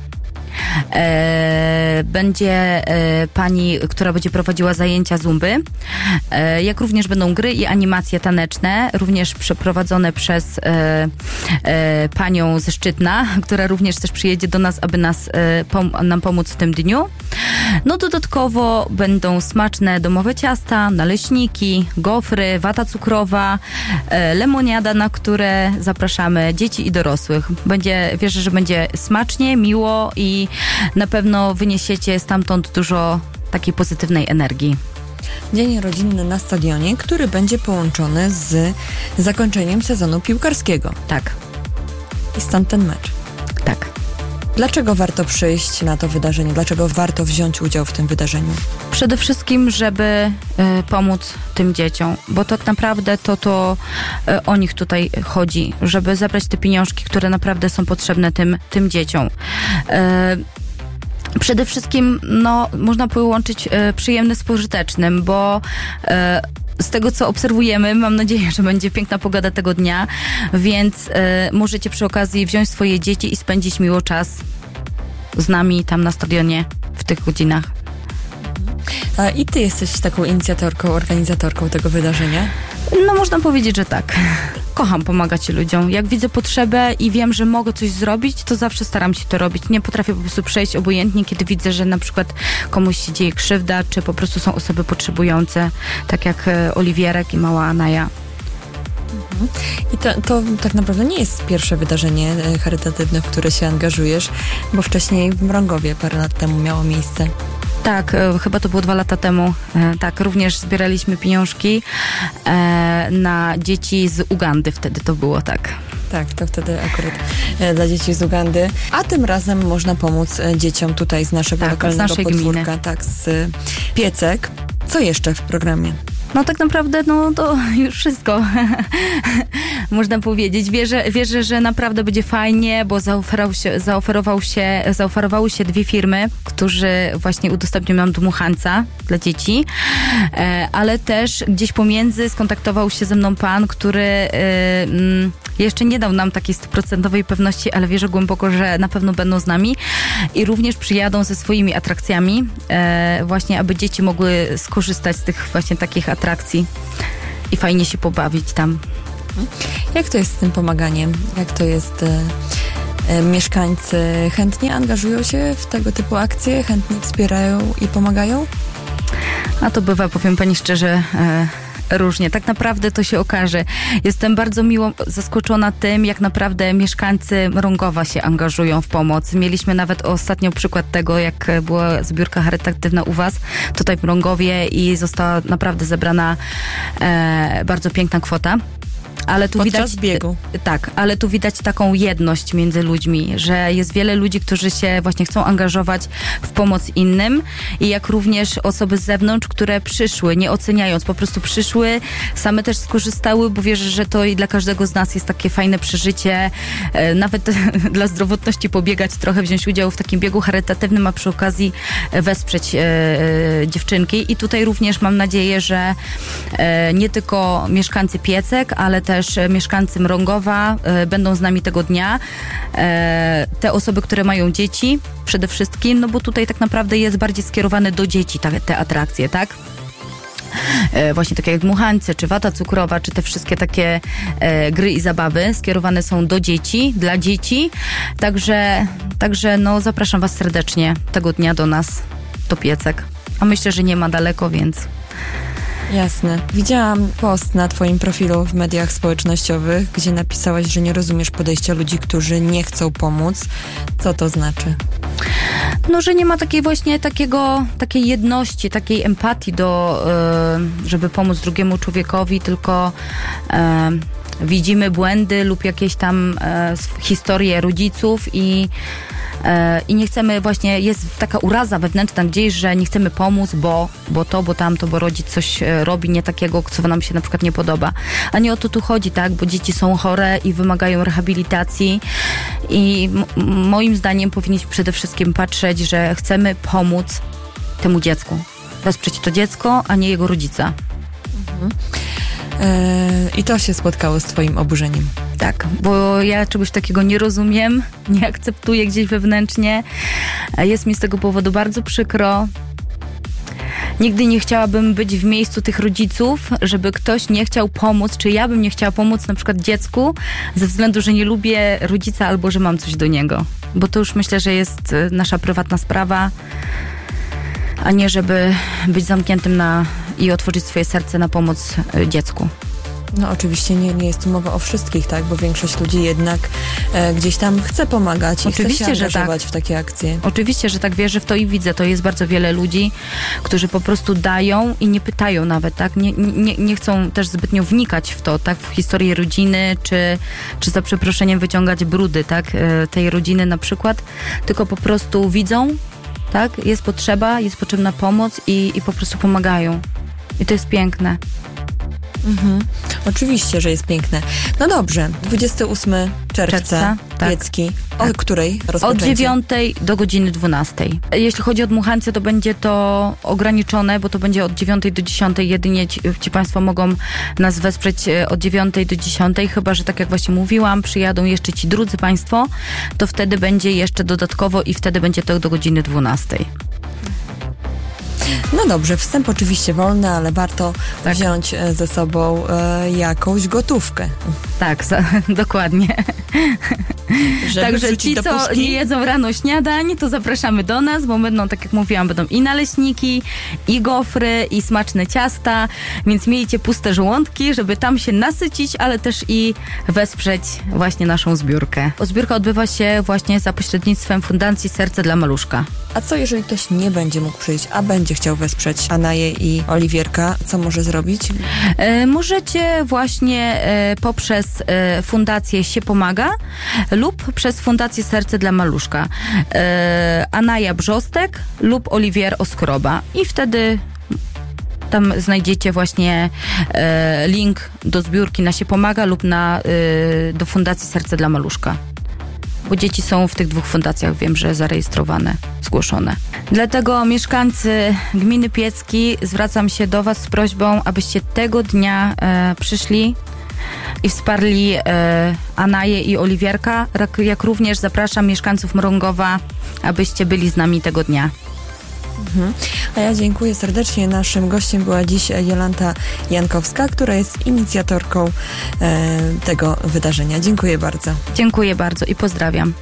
Będzie pani, która będzie prowadziła zajęcia zumby, jak również będą gry i animacje taneczne, również przeprowadzone przez panią ze Szczytna, która również też przyjedzie do nas, aby nam pomóc w tym dniu. No dodatkowo będą smaczne domowe ciasta, naleśniki, gofry, wata cukrowa, lemoniada, na które zapraszamy dzieci i dorosłych. Wierzę, że będzie smacznie, miło i na pewno wyniesiecie stamtąd dużo takiej pozytywnej energii. Dzień rodzinny na stadionie, który będzie połączony z zakończeniem sezonu piłkarskiego. Tak. I stąd ten mecz. Tak. Dlaczego warto przyjść na to wydarzenie? Dlaczego warto wziąć udział w tym wydarzeniu? Przede wszystkim, żeby pomóc tym dzieciom, bo tak naprawdę to o nich tutaj chodzi, żeby zebrać te pieniążki, które naprawdę są potrzebne tym dzieciom. Przede wszystkim można połączyć przyjemne z pożytecznym, bo z tego, co obserwujemy, mam nadzieję, że będzie piękna pogoda tego dnia, więc możecie przy okazji wziąć swoje dzieci i spędzić miło czas z nami tam na stadionie w tych godzinach. I ty jesteś taką inicjatorką, organizatorką tego wydarzenia? No można powiedzieć, że tak. Kocham pomagać ludziom. Jak widzę potrzebę i wiem, że mogę coś zrobić, to zawsze staram się to robić. Nie potrafię po prostu przejść obojętnie, kiedy widzę, że na przykład komuś się dzieje krzywda, czy po prostu są osoby potrzebujące, tak jak Oliwierek i mała Anaja. I to tak naprawdę nie jest pierwsze wydarzenie charytatywne, w które się angażujesz, bo wcześniej w Mrągowie parę lat temu miało miejsce. Tak, chyba to było 2 lata temu. Tak, również zbieraliśmy pieniążki na dzieci z Ugandy, wtedy to było, tak. Tak, to wtedy akurat dla dzieci z Ugandy. A tym razem można pomóc dzieciom tutaj z naszego lokalnego z naszej podwórka, gminy. tak, z Piecek. Co jeszcze w programie? No tak naprawdę, no to już wszystko można powiedzieć. Wierzę, że naprawdę będzie fajnie, bo zaoferowały się 2 firmy, którzy właśnie udostępnią nam dmuchańca dla dzieci, ale też gdzieś pomiędzy skontaktował się ze mną pan, który jeszcze nie dał nam takiej 100% pewności, ale wierzę głęboko, że na pewno będą z nami i również przyjadą ze swoimi atrakcjami, właśnie aby dzieci mogły skorzystać z tych właśnie takich atrakcji i fajnie się pobawić tam. Jak to jest z tym pomaganiem? Jak to jest? Mieszkańcy chętnie angażują się w tego typu akcje? Chętnie wspierają i pomagają? A to bywa, powiem pani szczerze, różnie. Tak naprawdę to się okaże. Jestem bardzo miło zaskoczona tym, jak naprawdę mieszkańcy Mrągowa się angażują w pomoc. Mieliśmy nawet ostatnio przykład tego, jak była zbiórka charytatywna u was, tutaj w Mrągowie i została naprawdę zebrana bardzo piękna kwota. Ale tu podczas biegu. Tak, ale tu widać taką jedność między ludźmi, że jest wiele ludzi, którzy się właśnie chcą angażować w pomoc innym i jak również osoby z zewnątrz, które przyszły, nie oceniając, po prostu przyszły, same też skorzystały, bo wierzę, że to i dla każdego z nas jest takie fajne przeżycie, nawet dla zdrowotności pobiegać trochę, wziąć udział w takim biegu charytatywnym, a przy okazji wesprzeć dziewczynki i tutaj również mam nadzieję, że nie tylko mieszkańcy Piecek, ale też mieszkańcy Mrągowa będą z nami tego dnia. Te osoby, które mają dzieci przede wszystkim, no bo tutaj tak naprawdę jest bardziej skierowane do dzieci te atrakcje, tak? Właśnie takie jak dmuchańce, czy wata cukrowa, czy te wszystkie takie gry i zabawy skierowane są do dzieci, dla dzieci. Także no zapraszam was serdecznie tego dnia do nas, do Piecek. A myślę, że nie ma daleko, więc... Jasne. Widziałam post na twoim profilu w mediach społecznościowych, gdzie napisałaś, że nie rozumiesz podejścia ludzi, którzy nie chcą pomóc. Co to znaczy? No, że nie ma takiej właśnie takiej jedności, takiej empatii żeby pomóc drugiemu człowiekowi, tylko widzimy błędy lub jakieś tam historie rodziców i nie chcemy właśnie, jest taka uraza wewnętrzna gdzieś, że nie chcemy pomóc, bo to, bo tamto, bo rodzic coś robi nie takiego, co nam się na przykład nie podoba. A nie o to tu chodzi, tak? Bo dzieci są chore i wymagają rehabilitacji i moim zdaniem powinniśmy przede wszystkim patrzeć, że chcemy pomóc temu dziecku. Wesprzeć to dziecko, a nie jego rodzica. I to się spotkało z twoim oburzeniem. Tak, bo ja czegoś takiego nie rozumiem, nie akceptuję gdzieś wewnętrznie. Jest mi z tego powodu bardzo przykro. Nigdy nie chciałabym być w miejscu tych rodziców, żeby ktoś nie chciał pomóc, czy ja bym nie chciała pomóc na przykład dziecku ze względu, że nie lubię rodzica albo że mam coś do niego. Bo to już myślę, że jest nasza prywatna sprawa, a nie żeby być zamkniętym i otworzyć swoje serce na pomoc dziecku. No oczywiście nie jest tu mowa o wszystkich, tak? Bo większość ludzi jednak gdzieś tam chce pomagać i chce się angażować w takie akcje. Oczywiście, że tak, wierzę w to i widzę. To jest bardzo wiele ludzi, którzy po prostu dają i nie pytają nawet, tak? Nie chcą też zbytnio wnikać w to, tak? W historię rodziny, czy za przeproszeniem wyciągać brudy, tak? Tej rodziny na przykład, tylko po prostu widzą, tak? Jest potrzeba, jest potrzebna pomoc i po prostu pomagają. I to jest piękne. Oczywiście, że jest piękne. No dobrze, 28 czerwca, Piecki. Tak. O której rozpoczęcie? Od 9 do godziny 12. Jeśli chodzi o dmuchańce, to będzie to ograniczone, bo to będzie od 9 do 10. Jedynie ci państwo mogą nas wesprzeć od 9 do 10. Chyba że tak jak właśnie mówiłam, przyjadą jeszcze ci drudzy państwo, to wtedy będzie jeszcze dodatkowo i wtedy będzie to do godziny 12. No dobrze, wstęp oczywiście wolny, ale warto wziąć ze sobą jakąś gotówkę. Tak, dokładnie. Także ci, co nie jedzą rano śniadań, to zapraszamy do nas, bo będą, tak jak mówiłam, będą i naleśniki, i gofry, i smaczne ciasta, więc miejcie puste żołądki, żeby tam się nasycić, ale też i wesprzeć właśnie naszą zbiórkę. Zbiórka odbywa się właśnie za pośrednictwem Fundacji Serce dla Maluszka. A co jeżeli ktoś nie będzie mógł przyjść, a będzie chciał wesprzeć Anaję i Oliwierka? Co może zrobić? Możecie właśnie poprzez Fundację Się Pomaga lub przez Fundację Serce dla Maluszka. Anaja Brzostek lub Oliwier Oskroba. I wtedy Tam znajdziecie właśnie link do zbiórki na Się Pomaga lub do Fundacji Serce dla Maluszka. Bo dzieci są w tych 2 fundacjach, wiem, że zarejestrowane, zgłoszone. Dlatego mieszkańcy gminy Piecki, zwracam się do was z prośbą, abyście tego dnia przyszli i wsparli Anaję i Oliwierka, jak również zapraszam mieszkańców Mrągowa, abyście byli z nami tego dnia. A ja dziękuję serdecznie. Naszym gościem była dziś Jolanta Jankowska, która jest inicjatorką tego wydarzenia. Dziękuję bardzo. Dziękuję bardzo i pozdrawiam.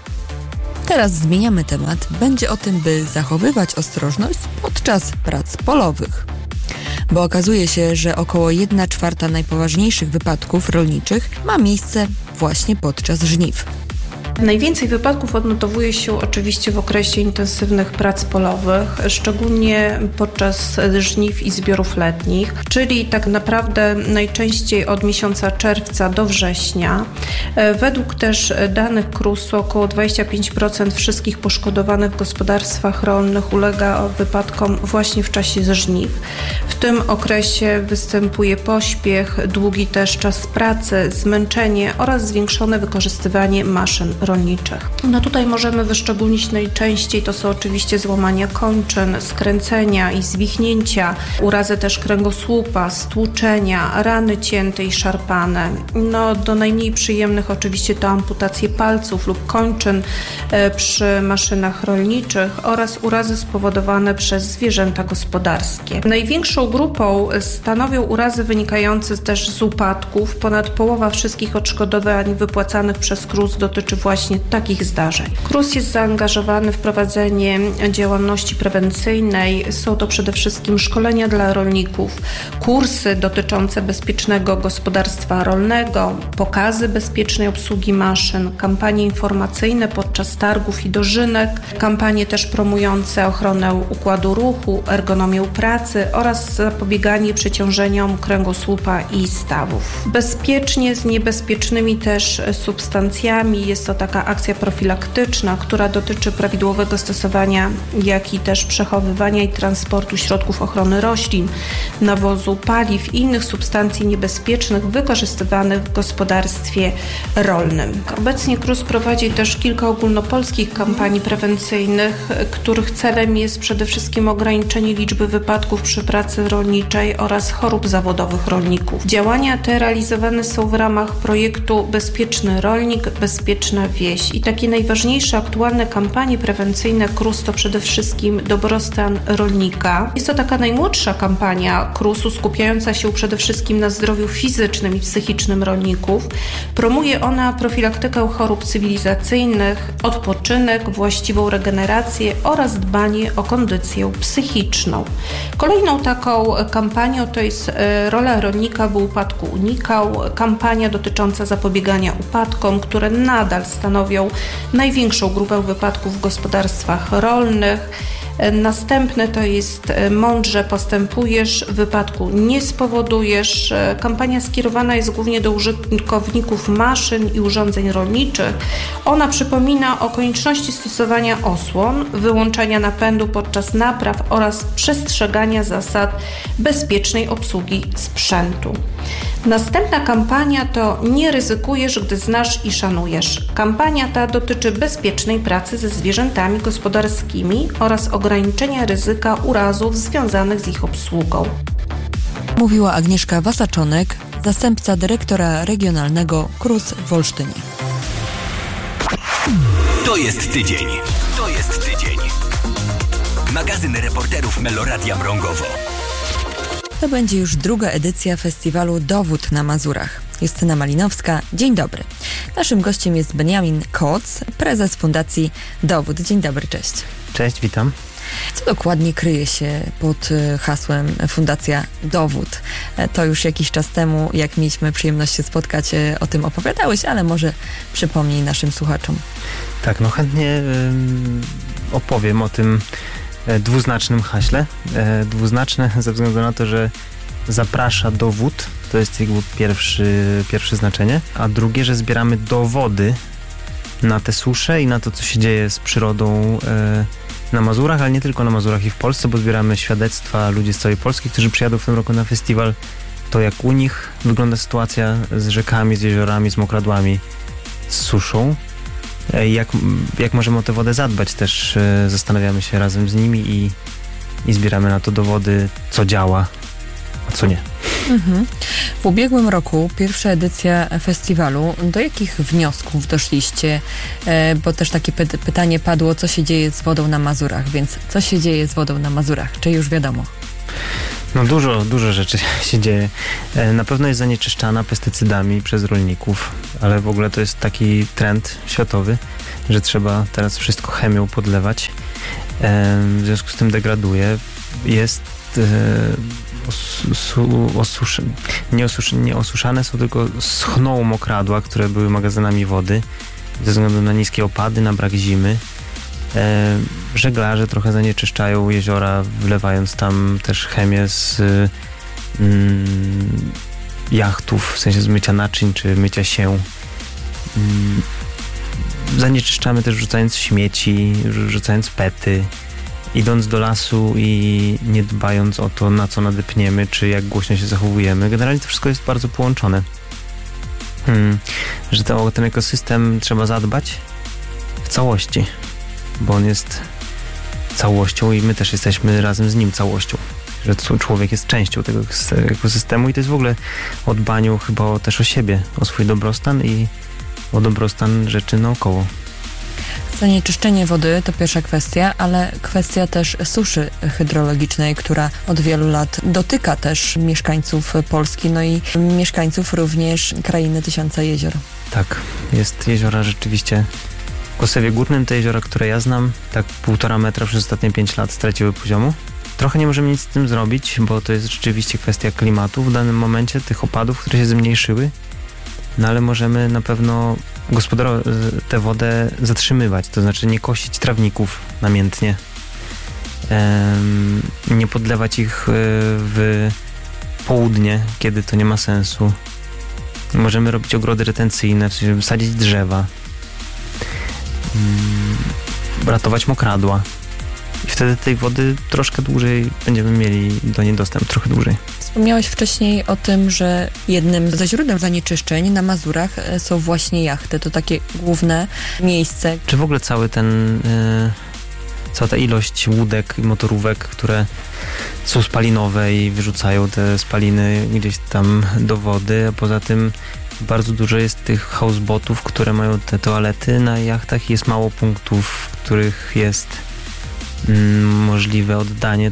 Teraz zmieniamy temat. Będzie o tym, by zachowywać ostrożność podczas prac polowych. Bo okazuje się, że około 1/4 najpoważniejszych wypadków rolniczych ma miejsce właśnie podczas żniw. Najwięcej wypadków odnotowuje się oczywiście w okresie intensywnych prac polowych, szczególnie podczas żniw i zbiorów letnich, czyli tak naprawdę najczęściej od miesiąca czerwca do września. Według też danych KRUS-u około 25% wszystkich poszkodowanych w gospodarstwach rolnych ulega wypadkom właśnie w czasie żniw. W tym okresie występuje pośpiech, długi też czas pracy, zmęczenie oraz zwiększone wykorzystywanie maszyn rolniczych. No tutaj możemy wyszczególnić najczęściej, to są oczywiście złamania kończyn, skręcenia i zwichnięcia, urazy też kręgosłupa, stłuczenia, rany cięte i szarpane. No do najmniej przyjemnych oczywiście to amputacje palców lub kończyn przy maszynach rolniczych oraz urazy spowodowane przez zwierzęta gospodarskie. Największą grupą stanowią urazy wynikające też z upadków. Ponad połowa wszystkich odszkodowań wypłacanych przez KRUS dotyczy właśnie takich zdarzeń. KRUS jest zaangażowany w prowadzenie działalności prewencyjnej. Są to przede wszystkim szkolenia dla rolników, kursy dotyczące bezpiecznego gospodarstwa rolnego, pokazy bezpiecznej obsługi maszyn, kampanie informacyjne podczas targów i dożynek, kampanie też promujące ochronę układu ruchu, ergonomię pracy oraz zapobieganie przeciążeniom kręgosłupa i stawów. Bezpiecznie z niebezpiecznymi też substancjami jest to taka akcja profilaktyczna, która dotyczy prawidłowego stosowania, jak i też przechowywania i transportu środków ochrony roślin, nawozu, paliw i innych substancji niebezpiecznych wykorzystywanych w gospodarstwie rolnym. Obecnie KRUS prowadzi też kilka ogólnopolskich kampanii prewencyjnych, których celem jest przede wszystkim ograniczenie liczby wypadków przy pracy rolniczej oraz chorób zawodowych rolników. Działania te realizowane są w ramach projektu Bezpieczny Rolnik, Bezpieczna Wieś i takie najważniejsze aktualne kampanie prewencyjne KRUS to przede wszystkim dobrostan rolnika. Jest to taka najmłodsza kampania KRUS-u skupiająca się przede wszystkim na zdrowiu fizycznym i psychicznym rolników. Promuje ona profilaktykę chorób cywilizacyjnych, odpoczynek, właściwą regenerację oraz dbanie o kondycję psychiczną. Kolejną taką kampanią to jest rola rolnika, by upadku unikał. Kampania dotycząca zapobiegania upadkom, które nadal stanowią największą grupę wypadków w gospodarstwach rolnych. Następne to jest mądrze postępujesz, wypadku nie spowodujesz. Kampania skierowana jest głównie do użytkowników maszyn i urządzeń rolniczych. Ona przypomina o konieczności stosowania osłon, wyłączania napędu podczas napraw oraz przestrzegania zasad bezpiecznej obsługi sprzętu. Następna kampania to Nie ryzykujesz, gdy znasz i szanujesz. Kampania ta dotyczy bezpiecznej pracy ze zwierzętami gospodarskimi oraz ograniczenia ryzyka urazów związanych z ich obsługą. Mówiła Agnieszka Wasaczonek, zastępca dyrektora regionalnego KRUS w Olsztynie. To jest tydzień. To jest tydzień. Magazyn reporterów Meloradia Mrągowo. To będzie już druga edycja festiwalu Dowód na Mazurach. Justyna Malinowska, dzień dobry. Naszym gościem jest Benjamin Koc, prezes Fundacji Dowód. Dzień dobry, cześć. Cześć, witam. Co dokładnie kryje się pod hasłem Fundacja Dowód? To już jakiś czas temu, jak mieliśmy przyjemność się spotkać, o tym opowiadałeś, ale może przypomnij naszym słuchaczom. Tak, no chętnie opowiem o tym dwuznacznym haśle. Dwuznaczne ze względu na to, że zaprasza dowód, to jest jego pierwsze znaczenie, a drugie, że zbieramy dowody na te susze i na to, co się dzieje z przyrodą na Mazurach, ale nie tylko na Mazurach i w Polsce, bo zbieramy świadectwa ludzi z całej Polski, którzy przyjadą w tym roku na festiwal. To jak u nich wygląda sytuacja z rzekami, z jeziorami, z mokradłami, z suszą. Jak możemy o tę wodę zadbać też zastanawiamy się razem z nimi i zbieramy na to dowody, co działa, a co nie. W ubiegłym roku pierwsza edycja festiwalu. Do jakich wniosków doszliście? Bo też takie pytanie padło, co się dzieje z wodą na Mazurach, więc co się dzieje z wodą na Mazurach? Czy już wiadomo? No dużo rzeczy się dzieje. Na pewno jest zanieczyszczana pestycydami przez rolników, ale w ogóle to jest taki trend światowy, że trzeba teraz wszystko chemią podlewać. W związku z tym degraduje. Jest nie osuszane są, tylko schną mokradła, które były magazynami wody ze względu na niskie opady, na brak zimy. Żeglarze trochę zanieczyszczają jeziora, wlewając tam też chemię z jachtów, w sensie z mycia naczyń czy mycia się. Zanieczyszczamy też rzucając śmieci, rzucając pety, idąc do lasu i nie dbając o to, na co nadepniemy, czy jak głośno się zachowujemy. Generalnie to wszystko jest bardzo połączone. Że o ten ekosystem trzeba zadbać w całości, bo on jest całością i my też jesteśmy razem z nim całością. Że człowiek jest częścią tego ekosystemu i to jest w ogóle o dbaniu chyba też o siebie, o swój dobrostan i o dobrostan rzeczy naokoło. Zanieczyszczenie wody to pierwsza kwestia, ale kwestia też suszy hydrologicznej, która od wielu lat dotyka też mieszkańców Polski, no i mieszkańców również krainy Tysiąca Jezior. Tak, jest jeziora rzeczywiście. W Kosewie Górnym te jeziora, które ja znam, tak 1,5 metra przez ostatnie 5 lat straciły poziomu. Trochę nie możemy nic z tym zrobić, bo to jest rzeczywiście kwestia klimatu w danym momencie, tych opadów, które się zmniejszyły. No ale możemy na pewno tę wodę zatrzymywać, to znaczy nie kosić trawników namiętnie, nie podlewać ich w południe, kiedy to nie ma sensu. Możemy robić ogrody retencyjne, w sensie sadzić drzewa, ratować mokradła. I wtedy tej wody troszkę dłużej będziemy mieli do niej dostęp, trochę dłużej. Wspomniałeś wcześniej o tym, że jednym ze źródeł zanieczyszczeń na Mazurach są właśnie jachty. To takie główne miejsce. Czy w ogóle cała ta ilość łódek i motorówek, które są spalinowe i wyrzucają te spaliny gdzieś tam do wody, a poza tym bardzo dużo jest tych houseboatów, które mają te toalety na jachtach i jest mało punktów, w których jest możliwe oddanie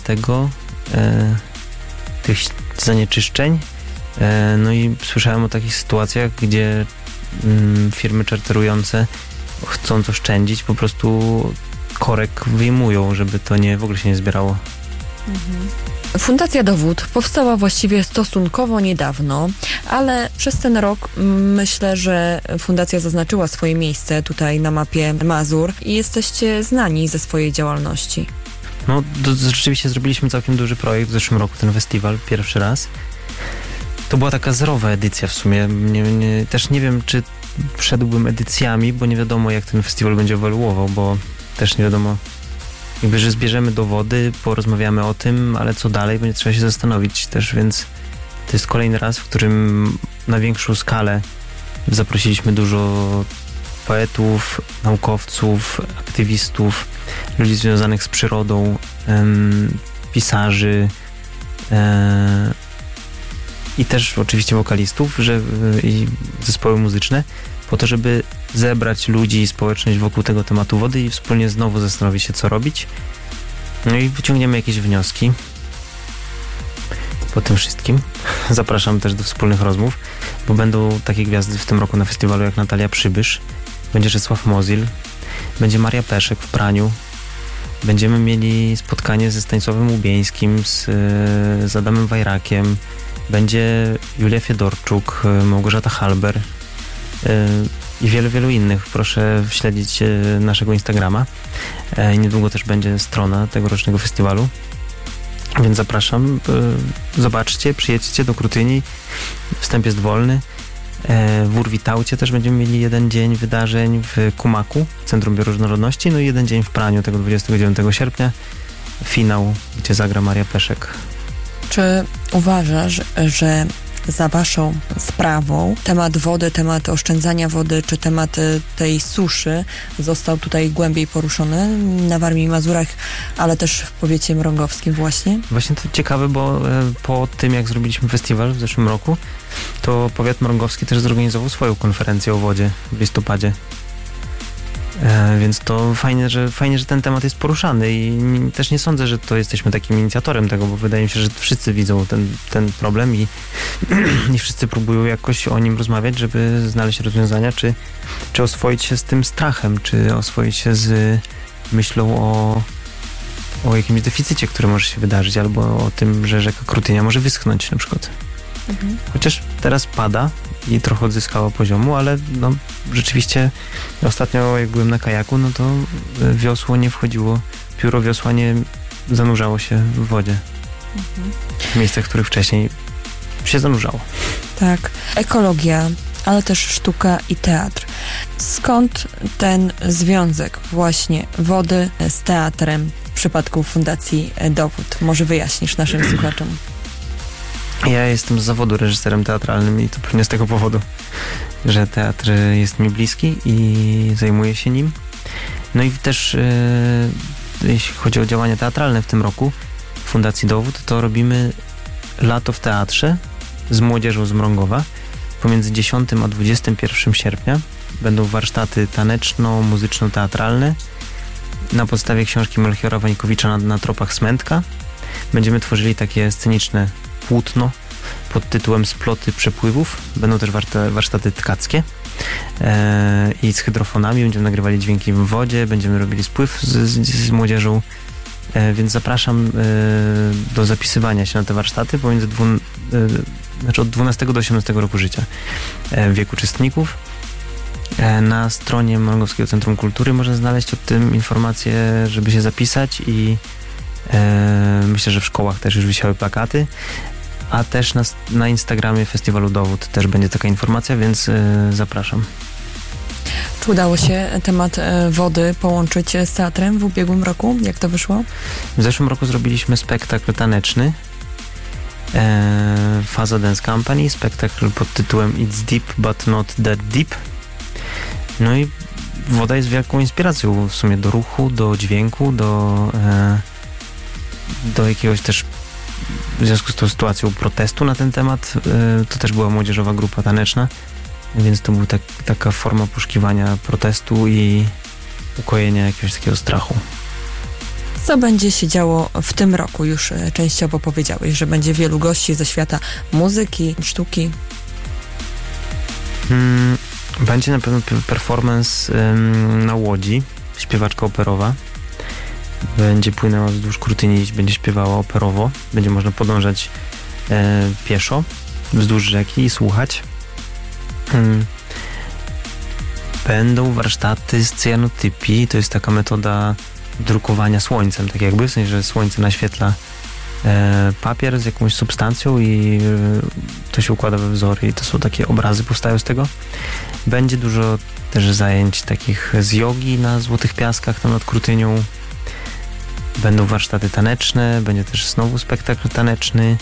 tych zanieczyszczeń. No i słyszałem o takich sytuacjach, gdzie firmy czarterujące, chcąc oszczędzić, po prostu korek wyjmują, żeby to w ogóle się nie zbierało. Fundacja Dowód powstała właściwie stosunkowo niedawno, ale przez ten rok myślę, że fundacja zaznaczyła swoje miejsce tutaj na mapie Mazur i jesteście znani ze swojej działalności. No, rzeczywiście zrobiliśmy całkiem duży projekt w zeszłym roku, ten festiwal, pierwszy raz. To była taka zerowa edycja w sumie. Też nie wiem, czy szedłbym edycjami, bo nie wiadomo, jak ten festiwal będzie ewoluował, bo też nie wiadomo, że zbierzemy dowody, porozmawiamy o tym, ale co dalej, będzie trzeba się zastanowić też, więc to jest kolejny raz, w którym na większą skalę zaprosiliśmy dużo poetów, naukowców, aktywistów, ludzi związanych z przyrodą, pisarzy i też oczywiście wokalistów i zespoły muzyczne, po to, żeby zebrać ludzi i społeczność wokół tego tematu wody i wspólnie znowu zastanowić się, co robić. No i wyciągniemy jakieś wnioski po tym wszystkim. Zapraszam też do wspólnych rozmów, bo będą takie gwiazdy w tym roku na festiwalu jak Natalia Przybysz, będzie Czesław Mozil, będzie Maria Peszek w praniu, będziemy mieli spotkanie ze Stanisławem Łubieńskim, z Adamem Wajrakiem, będzie Julia Fiedorczuk, Małgorzata Halber i wielu innych. Proszę śledzić naszego Instagrama. Niedługo też będzie strona tegorocznego festiwalu, więc zapraszam. Zobaczcie, przyjedźcie do Krutyni. Wstęp jest wolny. W Urwitaucie też będziemy mieli jeden dzień wydarzeń, w Kumaku, Centrum Bioróżnorodności, no i jeden dzień w Praniu, tego 29 sierpnia, finał, gdzie zagra Maria Peszek. Czy uważasz, że za waszą sprawą temat wody, temat oszczędzania wody, czy temat tej suszy został tutaj głębiej poruszony na Warmii i Mazurach, ale też w powiecie mrągowskim właśnie? Właśnie to ciekawe, bo po tym, jak zrobiliśmy festiwal w zeszłym roku, to powiat mrągowski też zorganizował swoją konferencję o wodzie w listopadzie. Więc to fajnie, że ten temat jest poruszany i też nie sądzę, że to jesteśmy takim inicjatorem tego, bo wydaje mi się, że wszyscy widzą ten problem i wszyscy próbują jakoś o nim rozmawiać, żeby znaleźć rozwiązania, czy oswoić się z tym strachem, czy oswoić się z myślą o jakimś deficycie, który może się wydarzyć, albo o tym, że rzeka Krutynia może wyschnąć na przykład. Chociaż teraz pada i trochę odzyskała poziomu, ale no, rzeczywiście ostatnio jak byłem na kajaku, no to wiosło nie wchodziło, pióro wiosła nie zanurzało się w wodzie. W miejscach, w których wcześniej się zanurzało. Tak, ekologia, ale też sztuka i teatr. Skąd ten związek właśnie wody z teatrem w przypadku Fundacji Dowód? Może wyjaśnisz naszym słuchaczom? Ja jestem z zawodu reżyserem teatralnym i to pewnie z tego powodu, że teatr jest mi bliski i zajmuję się nim. No i też jeśli chodzi o działania teatralne w tym roku w Fundacji Dowód, to robimy lato w teatrze z młodzieżą z Mrągowa. Pomiędzy 10 a 21 sierpnia będą warsztaty taneczno-muzyczno-teatralne na podstawie książki Melchiora Wańkowicza na tropach Smętka. Będziemy tworzyli takie sceniczne płótno pod tytułem Sploty przepływów. Będą też warsztaty tkackie i z hydrofonami. Będziemy nagrywali dźwięki w wodzie, będziemy robili spływ z młodzieżą, więc zapraszam do zapisywania się na te warsztaty od 12 do 18 roku życia wiek uczestników. Na stronie Mrągowskiego Centrum Kultury można znaleźć o tym informacje, żeby się zapisać i myślę, że w szkołach też już wisiały plakaty, a też na Instagramie Festiwalu Dowód też będzie taka informacja, więc zapraszam. Czy udało się temat wody połączyć z teatrem w ubiegłym roku? Jak to wyszło? W zeszłym roku zrobiliśmy spektakl taneczny Faza Dance Company, spektakl pod tytułem It's Deep But Not That Deep. No i woda jest wielką inspiracją w sumie do ruchu, do dźwięku, do jakiegoś też w związku z tą sytuacją protestu na ten temat. To też była młodzieżowa grupa taneczna, więc to była taka forma poszukiwania protestu i ukojenia jakiegoś takiego strachu. Co będzie się działo w tym roku? Już częściowo powiedziałeś, że będzie wielu gości ze świata muzyki, sztuki. Będzie na pewno performance na łodzi, śpiewaczka operowa. Będzie płynęła wzdłuż Krutyni, będzie śpiewała operowo. Będzie można podążać pieszo wzdłuż rzeki i słuchać. Będą warsztaty z cyjanotypii. To jest taka metoda drukowania słońcem, tak jakby, w sensie, że słońce naświetla papier z jakąś substancją i to się układa we wzory i to są takie obrazy, powstają z tego. Będzie dużo też zajęć takich z jogi na Złotych Piaskach, tam nad Krutynią. Będą warsztaty taneczne, będzie też znowu spektakl taneczny.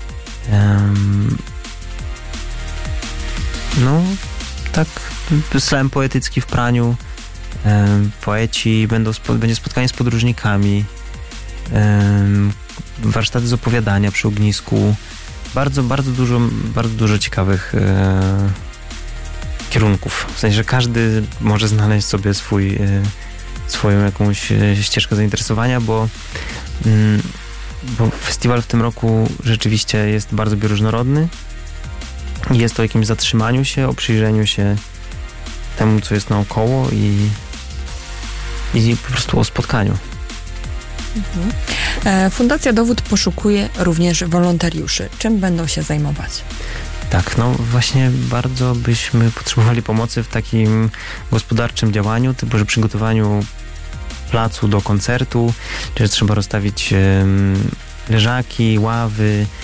No, tak, slam poetycki w Praniu. Poeci, będzie spotkanie z podróżnikami. Warsztaty z opowiadania przy ognisku. Bardzo dużo ciekawych kierunków. W sensie, że każdy może znaleźć sobie swoją jakąś ścieżkę zainteresowania, bo festiwal w tym roku rzeczywiście jest bardzo bioróżnorodny. Jest o jakimś zatrzymaniu się, o przyjrzeniu się temu, co jest naokoło i po prostu o spotkaniu. Fundacja Dowód poszukuje również wolontariuszy. Czym będą się zajmować? Tak, no właśnie bardzo byśmy potrzebowali pomocy w takim gospodarczym działaniu, typu, że przygotowaniu placu do koncertu, że trzeba rozstawić leżaki, ławy,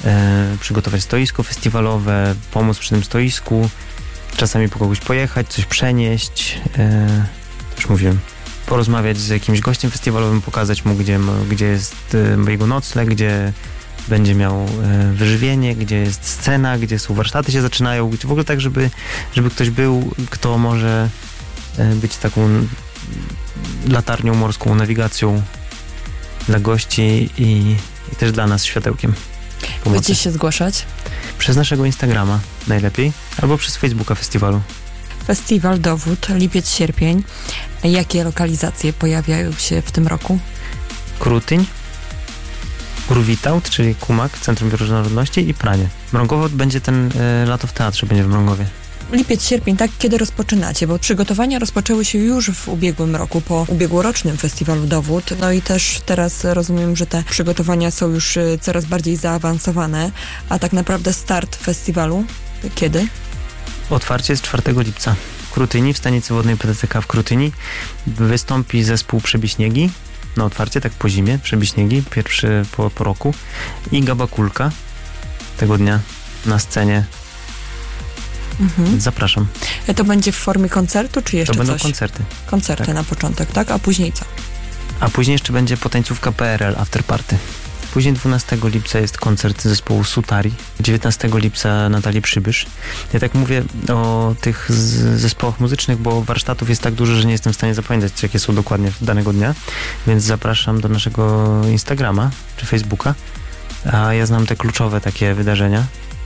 przygotować stoisko festiwalowe, pomóc przy tym stoisku, czasami po kogoś pojechać, coś przenieść, już mówiłem, porozmawiać z jakimś gościem festiwalowym, pokazać mu, gdzie jest jego nocleg, gdzie będzie miał wyżywienie, gdzie jest scena, gdzie są warsztaty się zaczynają, gdzie w ogóle tak, żeby ktoś był, kto może być taką latarnią morską, nawigacją dla gości i też dla nas światełkiem pomocy. Będziecie się zgłaszać? Przez naszego Instagrama najlepiej, albo przez Facebooka festiwalu. Festiwal Dowód, lipiec, sierpień. Jakie lokalizacje pojawiają się w tym roku? Krutyń, Urwitaut, czyli Kumak, Centrum Bioróżnorodności i Pranie. Mrągowo będzie lato w teatrze, będzie w Mrągowie. Lipiec, sierpień, tak? Kiedy rozpoczynacie? Bo przygotowania rozpoczęły się już w ubiegłym roku, po ubiegłorocznym festiwalu Dowód. No i też teraz rozumiem, że te przygotowania są już coraz bardziej zaawansowane. A tak naprawdę start festiwalu kiedy? Otwarcie jest 4 lipca. W Krutyni, w stanicy wodnej PTTK w Krutyni wystąpi zespół Przebiśniegi. Na otwarcie, tak po zimie, Przebiśniegi, pierwszy po roku. I Gaba Kulka tego dnia na scenie. Zapraszam. To będzie w formie koncertu, czy jeszcze coś? To będą koncerty. Koncerty tak. Na początek, tak? A później co? A później jeszcze będzie potańcówka PRL After Party. Później 12 lipca jest koncert zespołu Sutari. 19 lipca Natalii Przybysz. Ja tak mówię o tych zespołach muzycznych, bo warsztatów jest tak dużo, że nie jestem w stanie zapamiętać, jakie są dokładnie danego dnia. Więc zapraszam do naszego Instagrama czy Facebooka. A ja znam te kluczowe takie wydarzenia.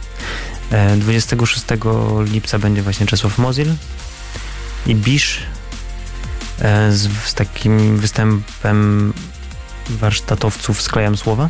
26 lipca będzie właśnie Czesław Mozil i Bisz z takim występem warsztatowców Sklejam Słowa.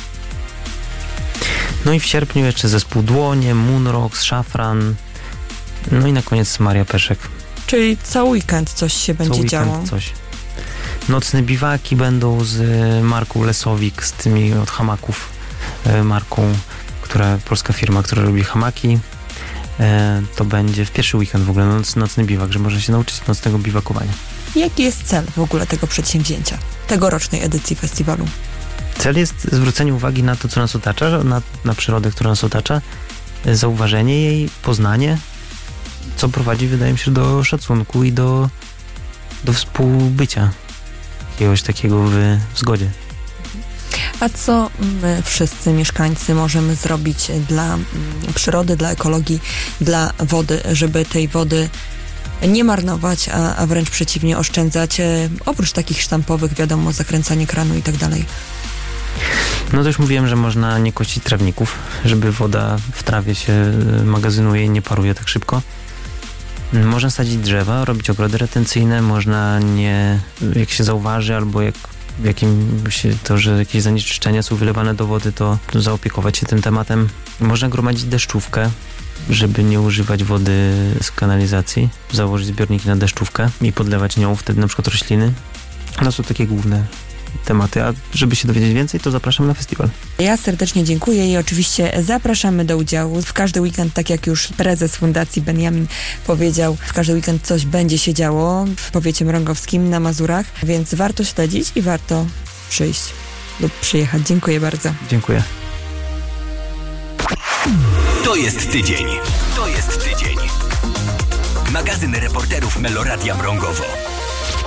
No i w sierpniu jeszcze zespół Dłonie, Moonrocks, Szafran, no i na koniec Maria Peszek. Czyli cały weekend coś się będzie działo. Coś. Nocne biwaki będą z Marką Lesowik, z tymi od hamaków, marką, polska firma, która robi hamaki. To będzie w pierwszy weekend w ogóle nocny biwak, że można się nauczyć nocnego biwakowania. Jaki jest cel w ogóle tego przedsięwzięcia, tegorocznej edycji festiwalu? Cel jest zwrócenie uwagi na to, co nas otacza, na przyrodę, która nas otacza, zauważenie jej, poznanie, co prowadzi, wydaje mi się, do szacunku i do współbycia jakiegoś takiego w zgodzie. A co my wszyscy mieszkańcy możemy zrobić dla przyrody, dla ekologii, dla wody, żeby tej wody nie marnować, a wręcz przeciwnie oszczędzać, oprócz takich sztampowych, wiadomo, zakręcanie kranu i tak dalej? No to już mówiłem, że można nie kościć trawników, żeby woda w trawie się magazynuje i nie paruje tak szybko. Można sadzić drzewa, robić ogrody retencyjne, można nie, jak się zauważy, albo że jakieś zanieczyszczenia są wylewane do wody, to zaopiekować się tym tematem. Można gromadzić deszczówkę, żeby nie używać wody z kanalizacji, założyć zbiorniki na deszczówkę i podlewać nią wtedy na przykład rośliny. No są takie główne tematy, a żeby się dowiedzieć więcej, to zapraszam na festiwal. Ja serdecznie dziękuję i oczywiście zapraszamy do udziału. W każdy weekend, tak jak już prezes Fundacji Benjamin powiedział, w każdy weekend coś będzie się działo w powiecie mrągowskim na Mazurach, więc warto śledzić i warto przyjść lub przyjechać. Dziękuję bardzo. Dziękuję. To jest tydzień. To jest tydzień. Magazyn reporterów Meloradia Mrągowo.